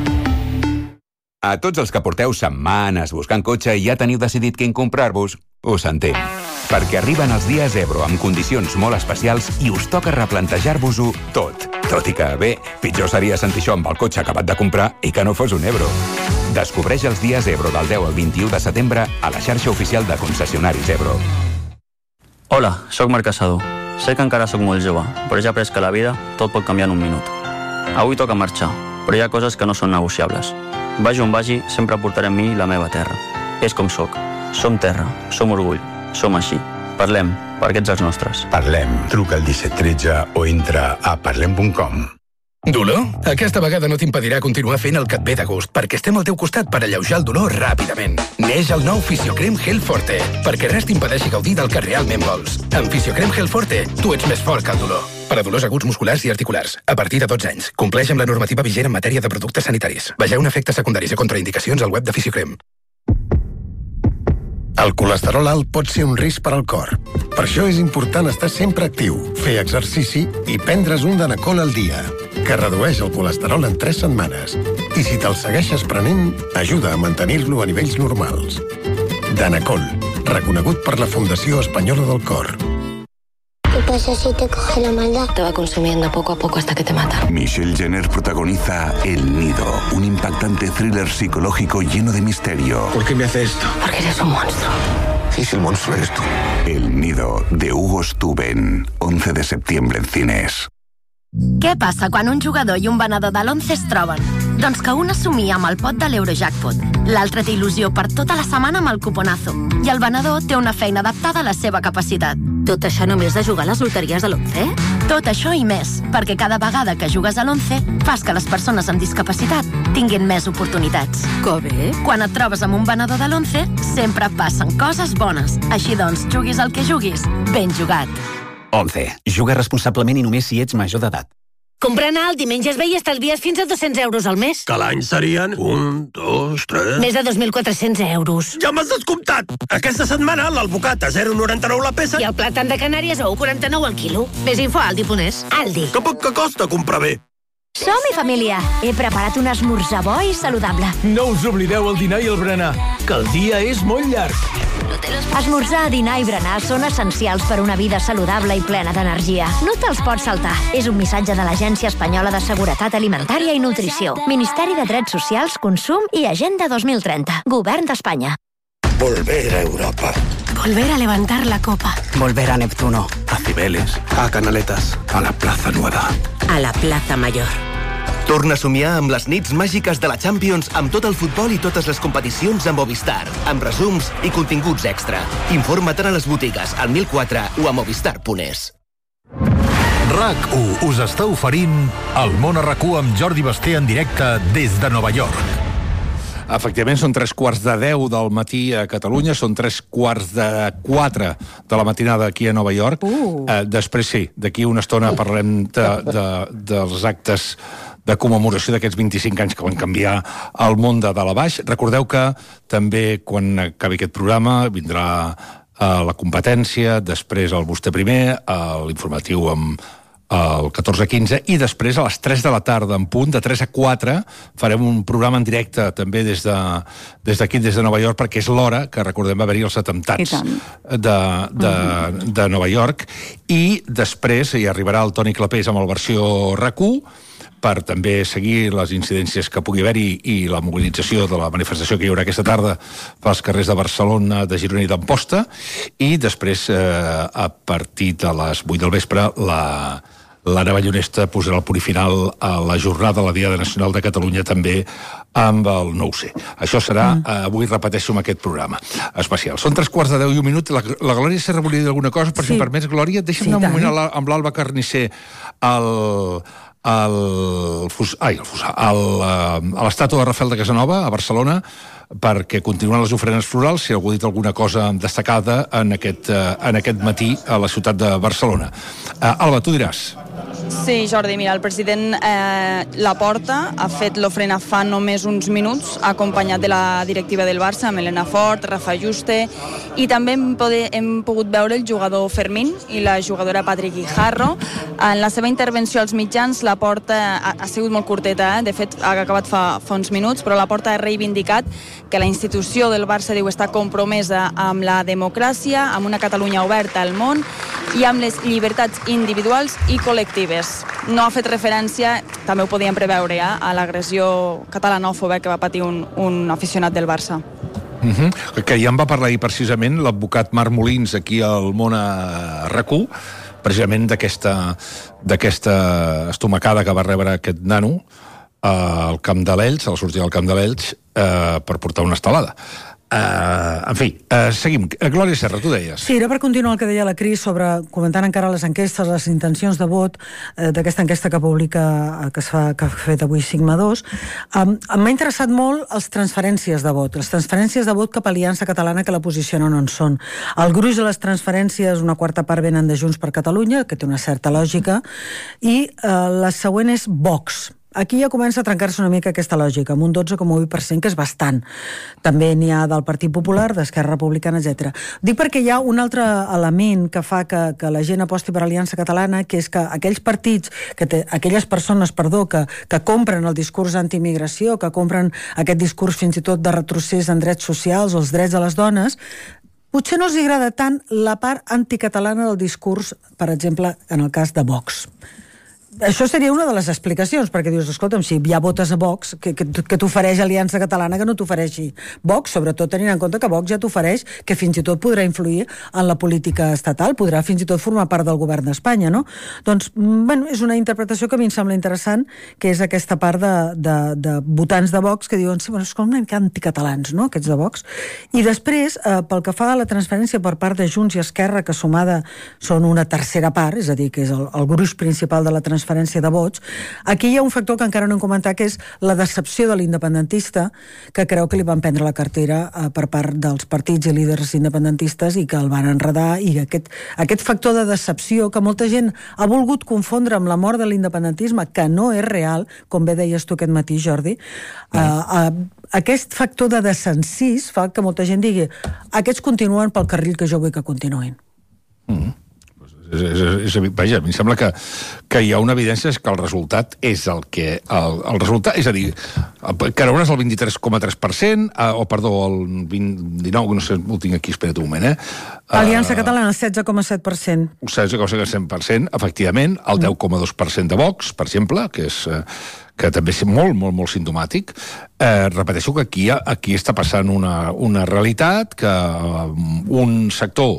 Speaker 23: A tots els que porteu setmanes buscant cotxe i ja teniu decidit quin comprar-vos, us entenc. Perquè arriben els dies Ebro amb condicions molt especials i us toca replantejar-vos-ho tot. Tot i que, bé, pitjor seria sentir això amb el cotxe acabat de comprar i que no fos un Ebro. Descobreix els dies Ebro del deu al vint-i-u de setembre a la xarxa oficial de concessionaris Ebro.
Speaker 25: Hola, sóc Marc Casado. Sé que encara sóc molt jove, però ja he après que la vida tot pot canviar en un minut. Avui toca marxar, però hi ha coses que no són negociables. Vagi on vagi, sempre portaré amb mi la meva terra. És com sóc. Som terra, som orgull, som així. Parlem, perquè ets els nostres.
Speaker 26: Parlem. Truca al disset tretze o entra a parlem punt com.
Speaker 27: Dolor? Aquesta vegada no t'impedirà continuar fent el que et ve de gust, perquè estem al teu costat per alleujar el dolor ràpidament. Neix el nou Fisiocrem Gel Forte, perquè res t'impedeixi gaudir del que realment vols. Amb Fisiocrem Gel Forte, tu ets més fort que el dolor. Per a dolors aguts musculars i articulars, a partir de dotze anys. Compleix amb la normativa vigent en matèria de productes sanitaris. Vegeu efectes secundaris i contraindicacions al web de Fisiocrem.
Speaker 28: El colesterol alt pot ser un risc per al cor. Per això és important estar sempre actiu, fer exercici i prendre's un Danacol al dia, que redueix el colesterol en tres setmanes. I si te'l segueixes prenent, ajuda a mantenir-lo a nivells normals. Danacol, reconegut per la Fundació Espanyola del Cor.
Speaker 29: ¿Qué pasa si te coge la maldad? Te va consumiendo poco a poco hasta que te mata.
Speaker 30: Michelle Jenner protagoniza El Nido, un impactante thriller psicológico lleno de misterio.
Speaker 29: ¿Por qué me hace esto? Porque eres un monstruo.
Speaker 30: ¿Y si el monstruo eres tú? El Nido, de Hugo Stuben, once de septiembre en cines.
Speaker 31: Què passa quan un jugador i un venedor de l'once es troben? Doncs que un assumia amb el pot de l'Eurojackpot, l'altre té il·lusió per tota la setmana amb el cuponazo, i el venedor té una feina adaptada a la seva capacitat.
Speaker 22: Tot això només de jugar a les loteries de l'once?
Speaker 31: Tot això i més, perquè cada vegada que jugues a l'once fas que les persones amb discapacitat tinguin més oportunitats.
Speaker 22: Que bé!
Speaker 31: Quan et trobes amb un venedor de l'once, sempre passen coses bones. Així doncs, juguis el que juguis, ben jugat.
Speaker 32: once. Juga responsablement i només si ets major d'edat.
Speaker 33: Comprant alt i menges bé i estalvies fins a dos-cents euros al mes.
Speaker 28: Que l'any serien un, dos, tres...
Speaker 33: Més de dos mil quatre-cents euros.
Speaker 28: Ja m'has descomptat! Aquesta setmana l'alvocat a zero coma noranta-nou la peça...
Speaker 33: I el plàtan de Canàries a un coma quaranta-nou al quilo. Més info a Aldi punt es. Aldi.
Speaker 28: Que poc que costa comprar bé.
Speaker 33: Som-hi, família! He preparat un esmorzar bo i saludable.
Speaker 34: No us oblideu el dinar i el berenar, que el dia és molt llarg.
Speaker 33: Esmorzar, dinar i berenar són essencials per una vida saludable i plena d'energia. No te'ls pots saltar. És un missatge de l'Agència Espanyola de Seguretat Alimentària i Nutrició. Ministeri de Drets Socials, Consum i Agenda dos mil trenta. Govern d'Espanya.
Speaker 28: Volver a Europa.
Speaker 33: Volver a levantar la copa.
Speaker 32: Volver a Neptuno.
Speaker 28: A Cibeles. A Canaletas. A la Plaza Nueva.
Speaker 33: A la Plaza Mayor.
Speaker 35: Torna a somiar amb les nits màgiques de la Champions amb tot el futbol i totes les competicions amb Movistar, amb resums i continguts extra. Informa't a les botigues, al mil quatre o a movistar punt es.
Speaker 6: RAC u us està oferint el Món a RAC u amb Jordi Basté en directe des de Nova York.
Speaker 1: Efectivament, són tres quarts de deu del matí a Catalunya, són tres quarts de quatre de la matinada aquí a Nova York. Uh. Eh, després sí, d'aquí una estona parlarem de, de, dels actes de commemoració d'aquests vint-i-cinc anys que van canviar el món de dalt a baix. Recordeu que també, quan acabi aquest programa, vindrà eh, la competència, després el Vostè Primer, eh, l'informatiu amb el catorze quinze, i després a les tres de la tarda en punt, de tres a quatre, farem un programa en directe també des de des d'aquí, des de Nova York, perquè és l'hora que recordem va haver-hi els atemptats de, de, de Nova York, i després hi arribarà el Toni Clapés amb el versió RAC u, per també seguir les incidències que pugui haver-hi i la mobilització de la manifestació que hi haurà aquesta tarda pels carrers de Barcelona, de Girona i d'Amposta, i després, eh, a partir de les vuit del vespre, la, la Navallonesta posarà el punt final a la jornada, a la Diada Nacional de Catalunya, també amb el nou C. Això serà, mm. eh, avui repeteixo amb aquest programa especial. Són tres quarts de deu i un minut. La, la Glòria Serra volia dir alguna cosa, per sí. si em permets, Glòria, deixa'm sí, anar un moment amb l'Alba Carnisser al... al fus, ai, el fusà, al, a l'estàtua de Rafael de Casanova, a Barcelona, perquè continuen les ofrenes florals, si algú ha dit alguna cosa destacada en aquest, en aquest matí a la ciutat de Barcelona. Uh, Alba, tu diràs.
Speaker 7: Sí, Jordi, mira, el president eh, Laporta ha fet l'ofrena fa només uns minuts, acompanyat de la directiva del Barça, amb Elena Fort, Rafa Juste, i també hem, poder, hem pogut veure el jugador Fermín i la jugadora Patrick Guijarro. En la seva intervenció als mitjans, Laporta ha, ha sigut molt curteta, eh? De fet, ha acabat fa, fa uns minuts, però Laporta ha reivindicat que la institució del Barça diu està compromesa amb la democràcia, amb una Catalunya oberta al món i amb les llibertats individuals i col·lectives. No ha fet referència, també ho podíem preveure, eh, a l'agressió catalanòfoba que va patir un, un aficionat del Barça.
Speaker 1: Uh-huh. Que ja en va parlar ahir precisament l'advocat Marc Molins aquí al Món a RAC u, precisament d'aquesta d'aquesta estomacada que va rebre aquest nano al Camp de l'Elx, a la sortida del Camp de l'Elx, eh, per portar una estelada. Uh, en fi, uh, seguim. Glòria Serra, tu deies.
Speaker 8: Sí, era per continuar el que deia la Cris sobre, comentant encara les enquestes, les intencions de vot eh, d'aquesta enquesta que publica, que, es fa, que ha fet avui Sigma dos. Um, m'ha interessat molt les transferències de vot, les transferències de vot cap a Aliança Catalana que la posicionen on són. El gruix de les transferències, una quarta part venen de Junts per Catalunya, que té una certa lògica, i uh, la següent és Vox. Aquí ja comença a trencar-se una mica aquesta lògica, amb un dotze coma vuit per cent, que és bastant. També n'hi ha del Partit Popular, d'Esquerra Republicana, etcètera. Dic perquè hi ha un altre element que fa que, que la gent aposti per Aliança Catalana, que és que aquells partits, que té, aquelles persones, perdó, que, que compren el discurs anti-immigració, que compren aquest discurs fins i tot de retrocés en drets socials o els drets de les dones, potser no els agrada tant la part anticatalana del discurs, per exemple, en el cas de Vox. Això seria una de les explicacions, perquè dius, escolta'm, si ja votes a Vox, que, que, que t'ofereix Aliança Catalana, que no t'ofereixi Vox, sobretot tenint en compte que Vox ja t'ofereix que fins i tot podrà influir en la política estatal, podrà fins i tot formar part del govern d'Espanya, no? Doncs, bueno, és una interpretació que a mi em sembla interessant, que és aquesta part de, de, de votants de Vox que diuen, sí, bueno, és com una mica anticatalans, no?, aquests de Vox. I després, eh, pel que fa a la transferència per part de Junts i Esquerra, que sumada són una tercera part, és a dir, que és el, el gruix principal de la transferència de vots, aquí hi ha un factor que encara no hem comentat, que és la decepció de l'independentista, que creu que li van prendre la cartera eh, per part dels partits i líders independentistes i que el van enredar, i aquest, aquest factor de decepció que molta gent ha volgut confondre amb la mort de l'independentisme, que no és real, com bé deies tu aquest matí, Jordi, eh, eh, aquest factor de desencís fa que molta gent digui, aquests continuen pel carril que jo vull que continuïn.
Speaker 1: Mm. És, és, és, vaja, a mi em sembla que, que hi ha una evidència que el resultat és el que... El, el resultat, és a dir, creure's el vint-i-tres coma tres per cent, eh, o perdó, el vint, dinou, no sé, ho tinc aquí, espera't un moment, eh?
Speaker 8: Aliança uh, Catalana, setze coma set per cent.
Speaker 1: setze coma set per cent, efectivament, el deu coma dos per cent de Vox, per exemple, que és... Eh, que també és molt, molt, molt simptomàtic. Eh, repeteixo que aquí, aquí està passant una, una realitat que un sector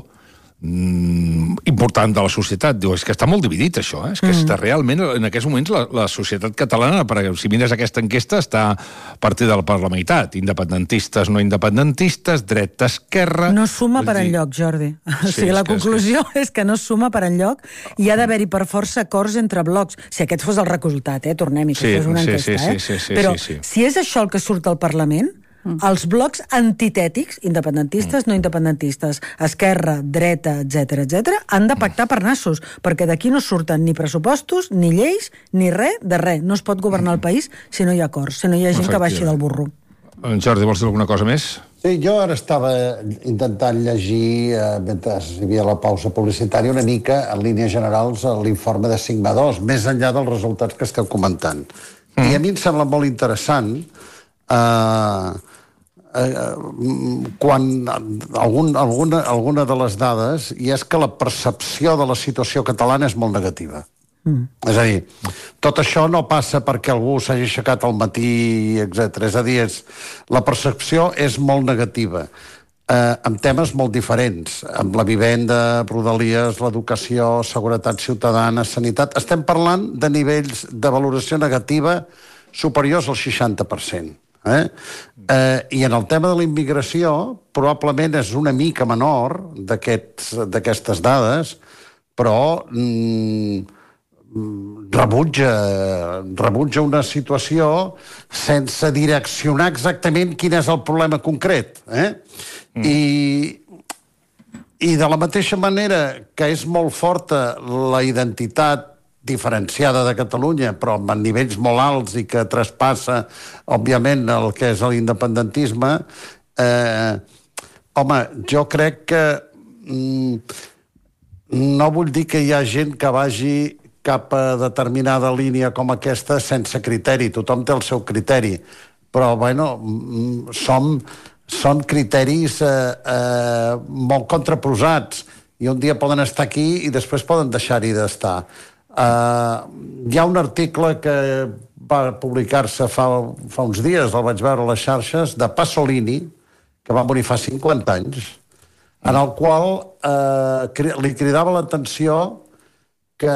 Speaker 1: important de la societat diu, és que està molt dividit això, eh? És que mm. està realment, en aquests moments la, la societat catalana, perquè si mires aquesta enquesta, està partida per la meitat, independentistes, no independentistes, dret d'esquerra...
Speaker 8: No suma per dir... enlloc, Jordi. Sí, o sigui, la conclusió és que... és que no suma per enlloc, i ha d'haver-hi per força acords entre blocs. Si aquest fos el resultat, eh? Tornem-hi, que sí, això és una
Speaker 1: sí,
Speaker 8: enquesta,
Speaker 1: sí,
Speaker 8: eh?
Speaker 1: sí, sí, sí,
Speaker 8: però
Speaker 1: sí, sí.
Speaker 8: si és això el que surt al Parlament, els blocs antitètics, independentistes, mm. no independentistes, esquerra, dreta, etcètera, etcètera, han de pactar per nassos, perquè d'aquí no surten ni pressupostos, ni lleis, ni res de res. No es pot governar el país si no hi ha acords, si no hi ha gent que baixi del burro.
Speaker 1: En Jordi, vols dir alguna cosa més?
Speaker 9: Sí, jo ara estava intentant llegir, eh, mentre hi havia la pausa publicitària, una mica, en línies generals, l'informe de Sigma dos, més enllà dels resultats que esteu comentant. Mm. I a mi em sembla molt interessant eh, eh, quan algun, alguna, alguna de les dades, i és que la percepció de la situació catalana és molt negativa. Mm. És a dir, tot això no passa perquè algú s'hagi aixecat al matí, etcètera. És a dir, és, la percepció és molt negativa, eh, amb temes molt diferents, amb la vivenda, rodalies, l'educació, seguretat ciutadana, sanitat. Estem parlant de nivells de valoració negativa superiors al seixanta per cent. Eh? Eh, I en el tema de la immigració probablement és una mica menor d'aquestes dades, però mm, rebutja, rebutja una situació sense direccionar exactament quin és el problema concret. Eh? Mm. I, I de la mateixa manera que és molt forta la identitat diferenciada de Catalunya, però amb nivells molt alts i que traspassa, òbviament, el que és l'independentisme, eh, home, jo crec que mm, no vull dir que hi ha gent que vagi cap a determinada línia com aquesta sense criteri. Tothom té el seu criteri, però, bueno, mm, som, són criteris eh, eh, molt contraposats, i un dia poden estar aquí i després poden deixar-hi d'estar. Uh, hi ha un article que va publicar-se fa, fa uns dies, el vaig veure a les xarxes, de Pasolini, que va morir fa cinquanta anys, en el qual uh, li cridava l'atenció que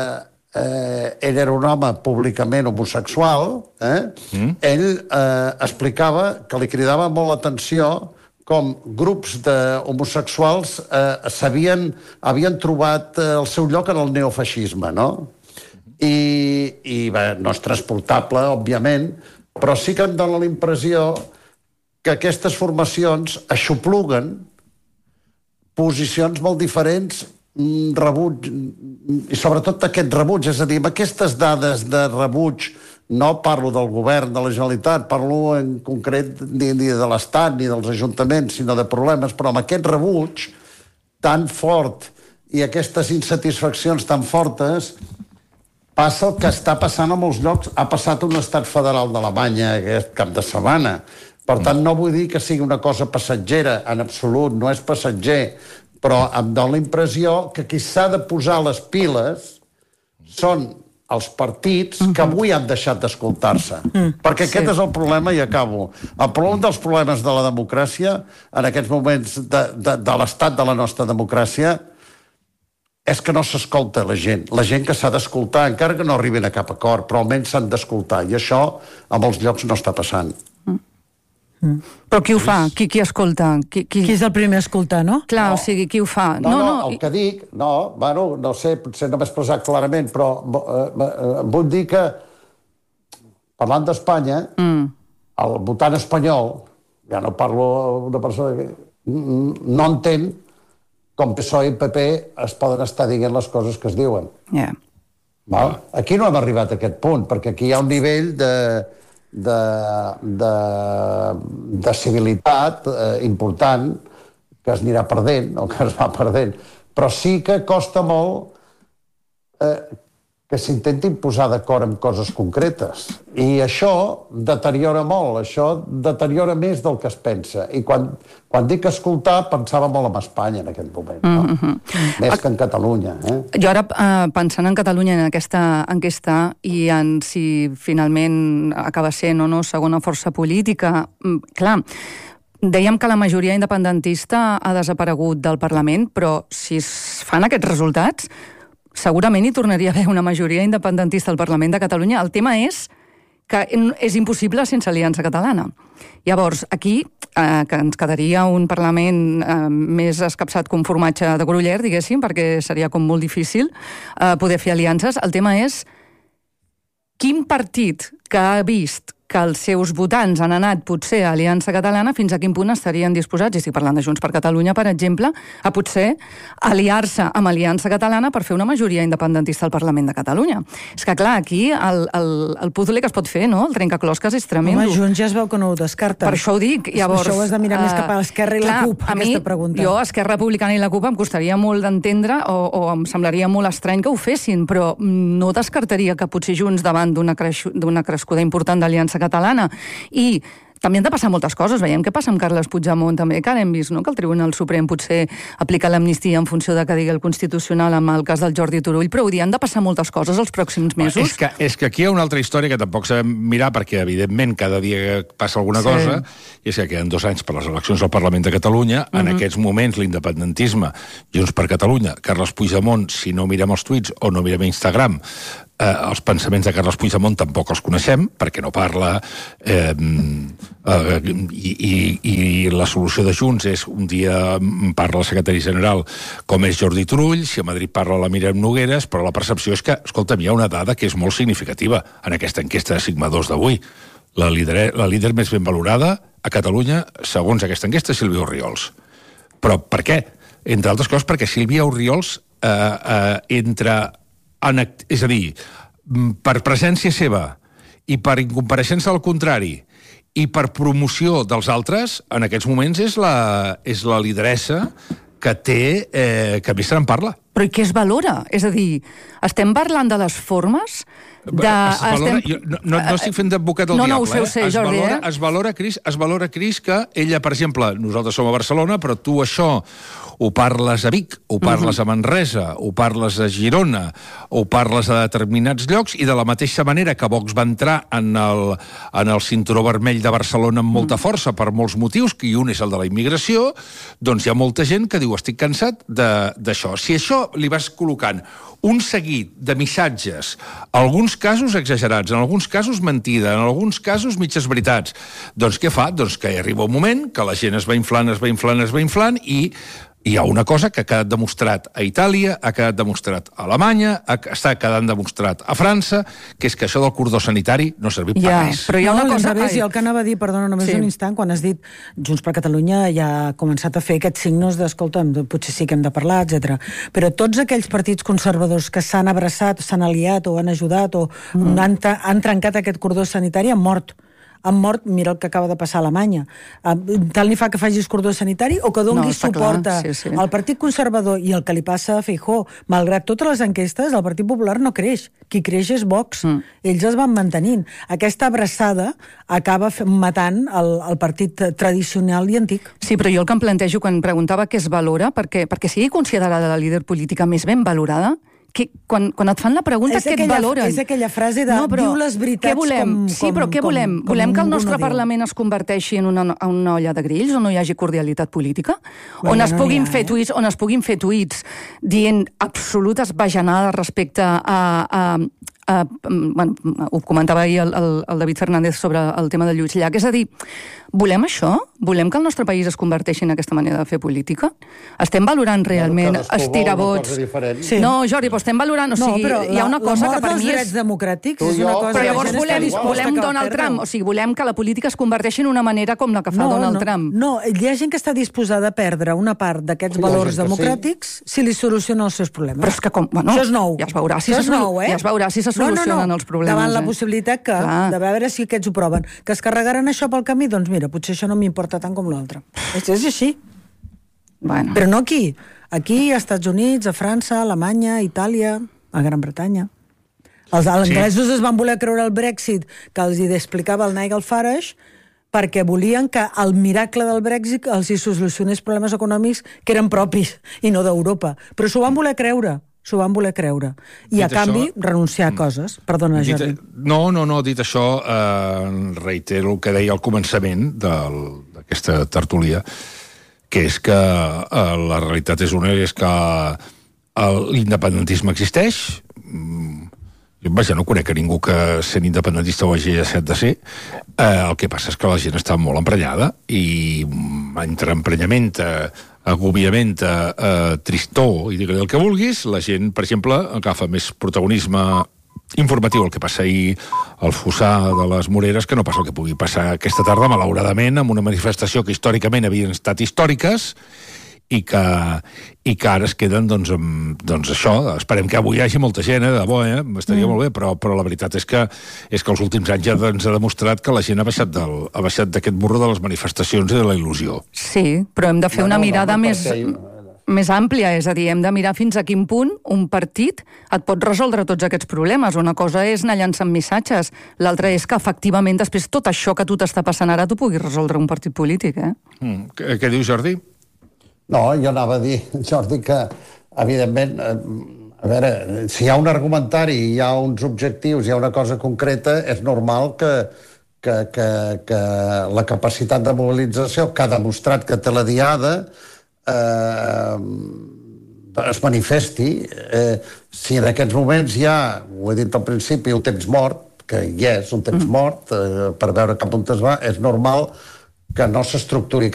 Speaker 9: eh, ell era un home públicament homosexual, eh? Mm. Ell eh, explicava que li cridava molt l'atenció com grups d'homosexuals eh, s'havien havien trobat eh, el seu lloc en el neofeixisme, no? I, i bé, no és transportable, òbviament, però sí que em dóna la impressió que aquestes formacions aixopluguen posicions molt diferents, rebuig, i sobretot aquest rebuig, és a dir, amb aquestes dades de rebuig. No parlo del govern de la Generalitat, parlo en concret ni, ni de l'Estat ni dels ajuntaments, sinó de problemes, però amb aquest rebuig tan fort i aquestes insatisfaccions tan fortes passa el que està passant a molts llocs. Ha passat un estat federal d'Alemanya aquest cap de setmana. Per tant, no vull dir que sigui una cosa passatgera, en absolut, no és passatger, però em dóna la impressió que qui s'ha de posar les piles són els partits que avui han deixat d'escoltar-se. Mm, perquè aquest sí. és el problema, i acabo. El problema dels problemes de la democràcia, en aquests moments de, de, de l'estat de la nostra democràcia, és que no s'escolta la gent. La gent que s'ha d'escoltar, encara que no arriben a cap acord, però almenys s'han d'escoltar. I això a molts llocs no està passant.
Speaker 2: Mm. Mm. Però qui ho fa? Qui, qui escolta? Qui, qui...
Speaker 8: qui és el primer a escoltar, no?
Speaker 2: Clar, no. O sigui, qui ho fa?
Speaker 9: No, no, no, no el que dic, no, bueno, no sé, potser no m'he expressat clarament, però eh, eh, vull dir que, parlant d'Espanya, mm. el votant espanyol, ja no parlo d'una persona que no entén com P S O E i P P es poden estar dient les coses que es diuen.
Speaker 2: Yeah.
Speaker 9: Val? Aquí no hem arribat a aquest punt, perquè aquí hi ha un nivell de... de, de, de civilitat eh, important que es anirà perdent, o que es va perdent. Però sí que costa molt eh, que s'intentin posar d'acord en coses concretes. I això deteriora molt, això deteriora més del que es pensa. I quan, quan dic escoltar, pensava molt en Espanya en aquest moment, no? Mm-hmm. Més que en Catalunya. Eh?
Speaker 2: Jo ara, eh, pensant en Catalunya, en aquesta enquesta, i en si finalment acaba sent o no segona força política, clar, dèiem que la majoria independentista ha desaparegut del Parlament, però si es fan aquests resultats, segurament hi tornaria a haver una majoria independentista al Parlament de Catalunya. El tema és que és impossible sense Aliança Catalana. Llavors, aquí, eh, que ens quedaria un Parlament eh, més escapçat que un formatge de Gruyère, diguéssim, perquè seria com molt difícil eh, poder fer aliances. El tema és quin partit que ha vist que els seus votants han anat potser a Aliança Catalana, fins a quin punt estarien disposats, i estic parlant de Junts per Catalunya, per exemple, a potser aliar-se amb Aliança Catalana per fer una majoria independentista al Parlament de Catalunya. És que, clar, aquí el, el, el puzzle que es pot fer, no?, el trencaclosques és tremendo.
Speaker 8: Home, Junts ja es veu que no ho descarta.
Speaker 2: Per això ho dic. Llavors,
Speaker 8: això ho has de mirar uh, més cap a l'Esquerra i clar, la CUP, aquesta mi, pregunta. Jo,
Speaker 2: Esquerra Republicana i la CUP, em costaria molt d'entendre, o, o em semblaria molt estrany que ho fessin, però no descartaria que potser Junts, davant d'una creix, d'una crescuda important d'Aliança Catalana i també han de passar moltes coses. Veiem què passa amb Carles Puigdemont també, que ara hem vist, no?, que el Tribunal Suprem potser aplica l'amnistia en funció de que digui el Constitucional amb el cas del Jordi Turull, però vull dir, han de passar moltes coses els pròxims mesos.
Speaker 1: És que, és que aquí hi ha una altra història que tampoc sabem mirar, perquè evidentment cada dia passa alguna
Speaker 2: Sí.
Speaker 1: cosa, i és que queden dos anys per les eleccions al Parlament de Catalunya. En
Speaker 2: Mhm.
Speaker 1: aquests moments l'independentisme, Junts per Catalunya, Carles Puigdemont, si no mirem els tuits o no mirem Instagram, eh, els pensaments de Carles Puigdemont tampoc els coneixem, perquè no parla, eh, eh, i, i, i la solució de Junts és un dia parla el secretari general com és Jordi Turull, si a Madrid parla la Míriam Nogueres, però la percepció és que, escolta'm, hi ha una dada que és molt significativa en aquesta enquesta de Sigma dos d'avui. La líder, la líder més ben valorada a Catalunya, segons aquesta enquesta, és Sílvia Orriols. Però per què? Entre altres coses perquè Sílvia Orriols eh, eh, entra en, act- és a dir, per presència seva i per incompareixença al contrari i per promoció dels altres, en aquests moments és la, és la lideressa que té, eh, que més se n'en parla.
Speaker 2: Però i què es valora? És a dir, estem parlant de les formes? De,
Speaker 1: es valora,
Speaker 2: estem...
Speaker 1: jo no, no, no estic fent d'advocat del
Speaker 2: no, no,
Speaker 1: diable,
Speaker 2: ho sé, ho sé,
Speaker 1: eh? es
Speaker 2: Jordi,
Speaker 1: valora,
Speaker 2: eh?
Speaker 1: es valora, Cris, es valora, Cris, que ella, per exemple, nosaltres som a Barcelona, però tu això ho parles a Vic, ho parles a Manresa, ho parles a Girona, ho parles a determinats llocs, i de la mateixa manera que Vox va entrar en el, en el cinturó vermell de Barcelona amb molta força per molts motius, que un és el de la immigració, doncs hi ha molta gent que diu estic cansat d'això. Si això li vas col·locant un seguit de missatges, alguns casos exagerats, en alguns casos mentida, en alguns casos mitges veritats, doncs què fa? Doncs que hi arriba un moment que la gent es va inflant, es va inflant, es va inflant, i hi ha una cosa que ha quedat demostrat a Itàlia, ha quedat demostrat a Alemanya, ha, està quedant demostrat a França, que és que això del cordó sanitari no ha servit per
Speaker 8: Ja,
Speaker 1: res.
Speaker 8: però hi ha una no, cosa... Ai. I el que anava a dir, perdona, només
Speaker 2: Sí.
Speaker 8: un instant, quan has dit Junts per Catalunya ja ha començat a fer aquests signos d'escolta'm, potser sí que hem de parlar, etcètera. Però tots aquells partits conservadors que s'han abraçat, s'han aliat o han ajudat o mm. han, han trencat aquest cordó sanitari han mort. Han mort, mira el que acaba de passar a Alemanya. Tal ni fa que facis cordó sanitari o que donis
Speaker 2: No, està
Speaker 8: suport
Speaker 2: clar,
Speaker 8: a-
Speaker 2: sí, sí.
Speaker 8: al Partit Conservador, i el que li passa a Feijóo. Malgrat totes les enquestes, el Partit Popular no creix. Qui creix és Vox. Mm. Ells es van mantenint. Aquesta abraçada acaba fe- matant el, el partit tradicional i antic.
Speaker 2: Sí, però jo el que em plantejo quan preguntava què es valora, perquè, perquè sigui considerada la líder política més ben valorada, que, quan, quan et fan la pregunta,
Speaker 8: És
Speaker 2: què et
Speaker 8: aquella-
Speaker 2: valoren?
Speaker 8: és aquella frase de diu les veritats
Speaker 2: què volem?
Speaker 8: com-
Speaker 2: Sí,
Speaker 8: com-
Speaker 2: però què
Speaker 8: com-
Speaker 2: volem?
Speaker 8: com
Speaker 2: volem que el
Speaker 8: ningú
Speaker 2: nostre
Speaker 8: no diu.
Speaker 2: Parlament es converteixi en una, en una olla de grills, on no hi hagi cordialitat política?
Speaker 8: Bueno,
Speaker 2: on es
Speaker 8: no
Speaker 2: puguin
Speaker 8: n'hi ha,
Speaker 2: fer
Speaker 8: eh?
Speaker 2: tuits, on es puguin fer tuits dient absolutes bajanades respecte a... a Uh, bueno, ho comentava ahir el, el, el David Fernández sobre el tema del Lluís Llach. És a dir, volem això? Volem que el nostre país es converteixi en aquesta manera de fer política? Estem valorant realment
Speaker 9: Cadascú vol
Speaker 2: estirar
Speaker 9: una
Speaker 2: vots?
Speaker 9: cosa diferent.
Speaker 2: Sí. No, Jordi, però estem valorant... O sigui,
Speaker 8: no, però
Speaker 2: hi ha una
Speaker 8: la,
Speaker 2: cosa
Speaker 8: la
Speaker 2: que per
Speaker 8: mort
Speaker 2: mi
Speaker 8: dels
Speaker 2: és...
Speaker 8: drets democràtics
Speaker 9: Tu i
Speaker 8: és una
Speaker 9: jo,
Speaker 8: cosa...
Speaker 2: Però
Speaker 8: que
Speaker 2: llavors
Speaker 8: la gent està
Speaker 2: volem,
Speaker 8: disposta
Speaker 2: volem
Speaker 8: a
Speaker 2: Donald
Speaker 8: perdre-ho.
Speaker 2: Trump, o sigui, volem que la política es converteixi en una manera com la que fa
Speaker 8: no,
Speaker 2: Donald
Speaker 8: no,
Speaker 2: Trump.
Speaker 8: No, hi ha gent que està disposada a perdre una part d'aquests
Speaker 9: Hi ha
Speaker 8: valors
Speaker 9: gent que
Speaker 8: democràtics si li solucionen els seus problemes.
Speaker 2: Però és que com... Bueno,
Speaker 8: Això és nou.
Speaker 2: Ja es veurà si,
Speaker 8: Això
Speaker 2: se,
Speaker 8: és nou, eh?
Speaker 2: ja es veurà si se
Speaker 8: No, no,
Speaker 2: solucionen
Speaker 8: no.
Speaker 2: els problemes.
Speaker 8: Davant la
Speaker 2: eh?
Speaker 8: possibilitat que,
Speaker 2: Clar.
Speaker 8: de veure si aquests ho proven, que es carregaran això pel camí, doncs mira, potser això no m'importa tant com l'altre. És, és així.
Speaker 2: Bueno.
Speaker 8: Però no aquí. Aquí, als Estats Units, a França, a Alemanya, a Itàlia, a Gran Bretanya. Els anglesos sí. es van voler creure el Brexit que els hi explicava el Nigel Farage perquè volien que el miracle del Brexit els hi solucionés problemes econòmics que eren propis i no d'Europa. Però s'ho van voler creure. S'ho van voler creure. I,
Speaker 1: Dit
Speaker 8: a canvi,
Speaker 1: això,
Speaker 8: renunciar a coses. Perdona,
Speaker 1: dit,
Speaker 8: Jordi.
Speaker 1: no, no, no, dit això, eh, reitero el que deia al començament d'aquesta tertúlia, que és que eh, la realitat és una, és que l'independentisme existeix. Jo, vaja, no conec a ningú que sent independentista ho hagi deixat de ser. Eh, el que passa és que la gent està molt emprenyada i entre emprenyament, eh, agobiament, eh, tristor i digue-li el que vulguis, la gent, per exemple, agafa més protagonisme informatiu. El que passa ahir al Fossar de les Moreres, que no passa el que pugui passar aquesta tarda, malauradament, amb una manifestació que històricament havien estat històriques i que, i que ara es queden, doncs, amb, doncs això, esperem que avui hi hagi molta gent, eh, de bo, eh, estaria mm. molt bé, però, però la veritat és que és que els últims anys ja ens ha demostrat que la gent ha baixat del, ha baixat d'aquest burro de les manifestacions i de la il·lusió.
Speaker 2: Sí, però hem de fer
Speaker 9: No,
Speaker 2: una
Speaker 9: no,
Speaker 2: mirada
Speaker 9: no,
Speaker 2: més...
Speaker 9: perquè-
Speaker 2: més àmplia, és a dir, hem de mirar fins a quin punt un partit et pot resoldre tots aquests problemes. Una cosa és anar llançant missatges, l'altra és que efectivament després tot això que a tu t'està passant ara t'ho pugui resoldre un partit polític, eh?
Speaker 1: Mm. Què, què diu Jordi?
Speaker 9: No, jo anava a dir, Jordi, que evidentment, a veure, si hi ha un argumentari, hi ha uns objectius, hi ha una cosa concreta, és normal que, que, que, que la capacitat de mobilització que ha demostrat que té la Diada eh, es manifesti. Eh, si en aquests moments hi ha, ho he dit al principi, un temps mort, que hi és un temps mort, eh, per veure cap on es va, és normal que no s'estructuri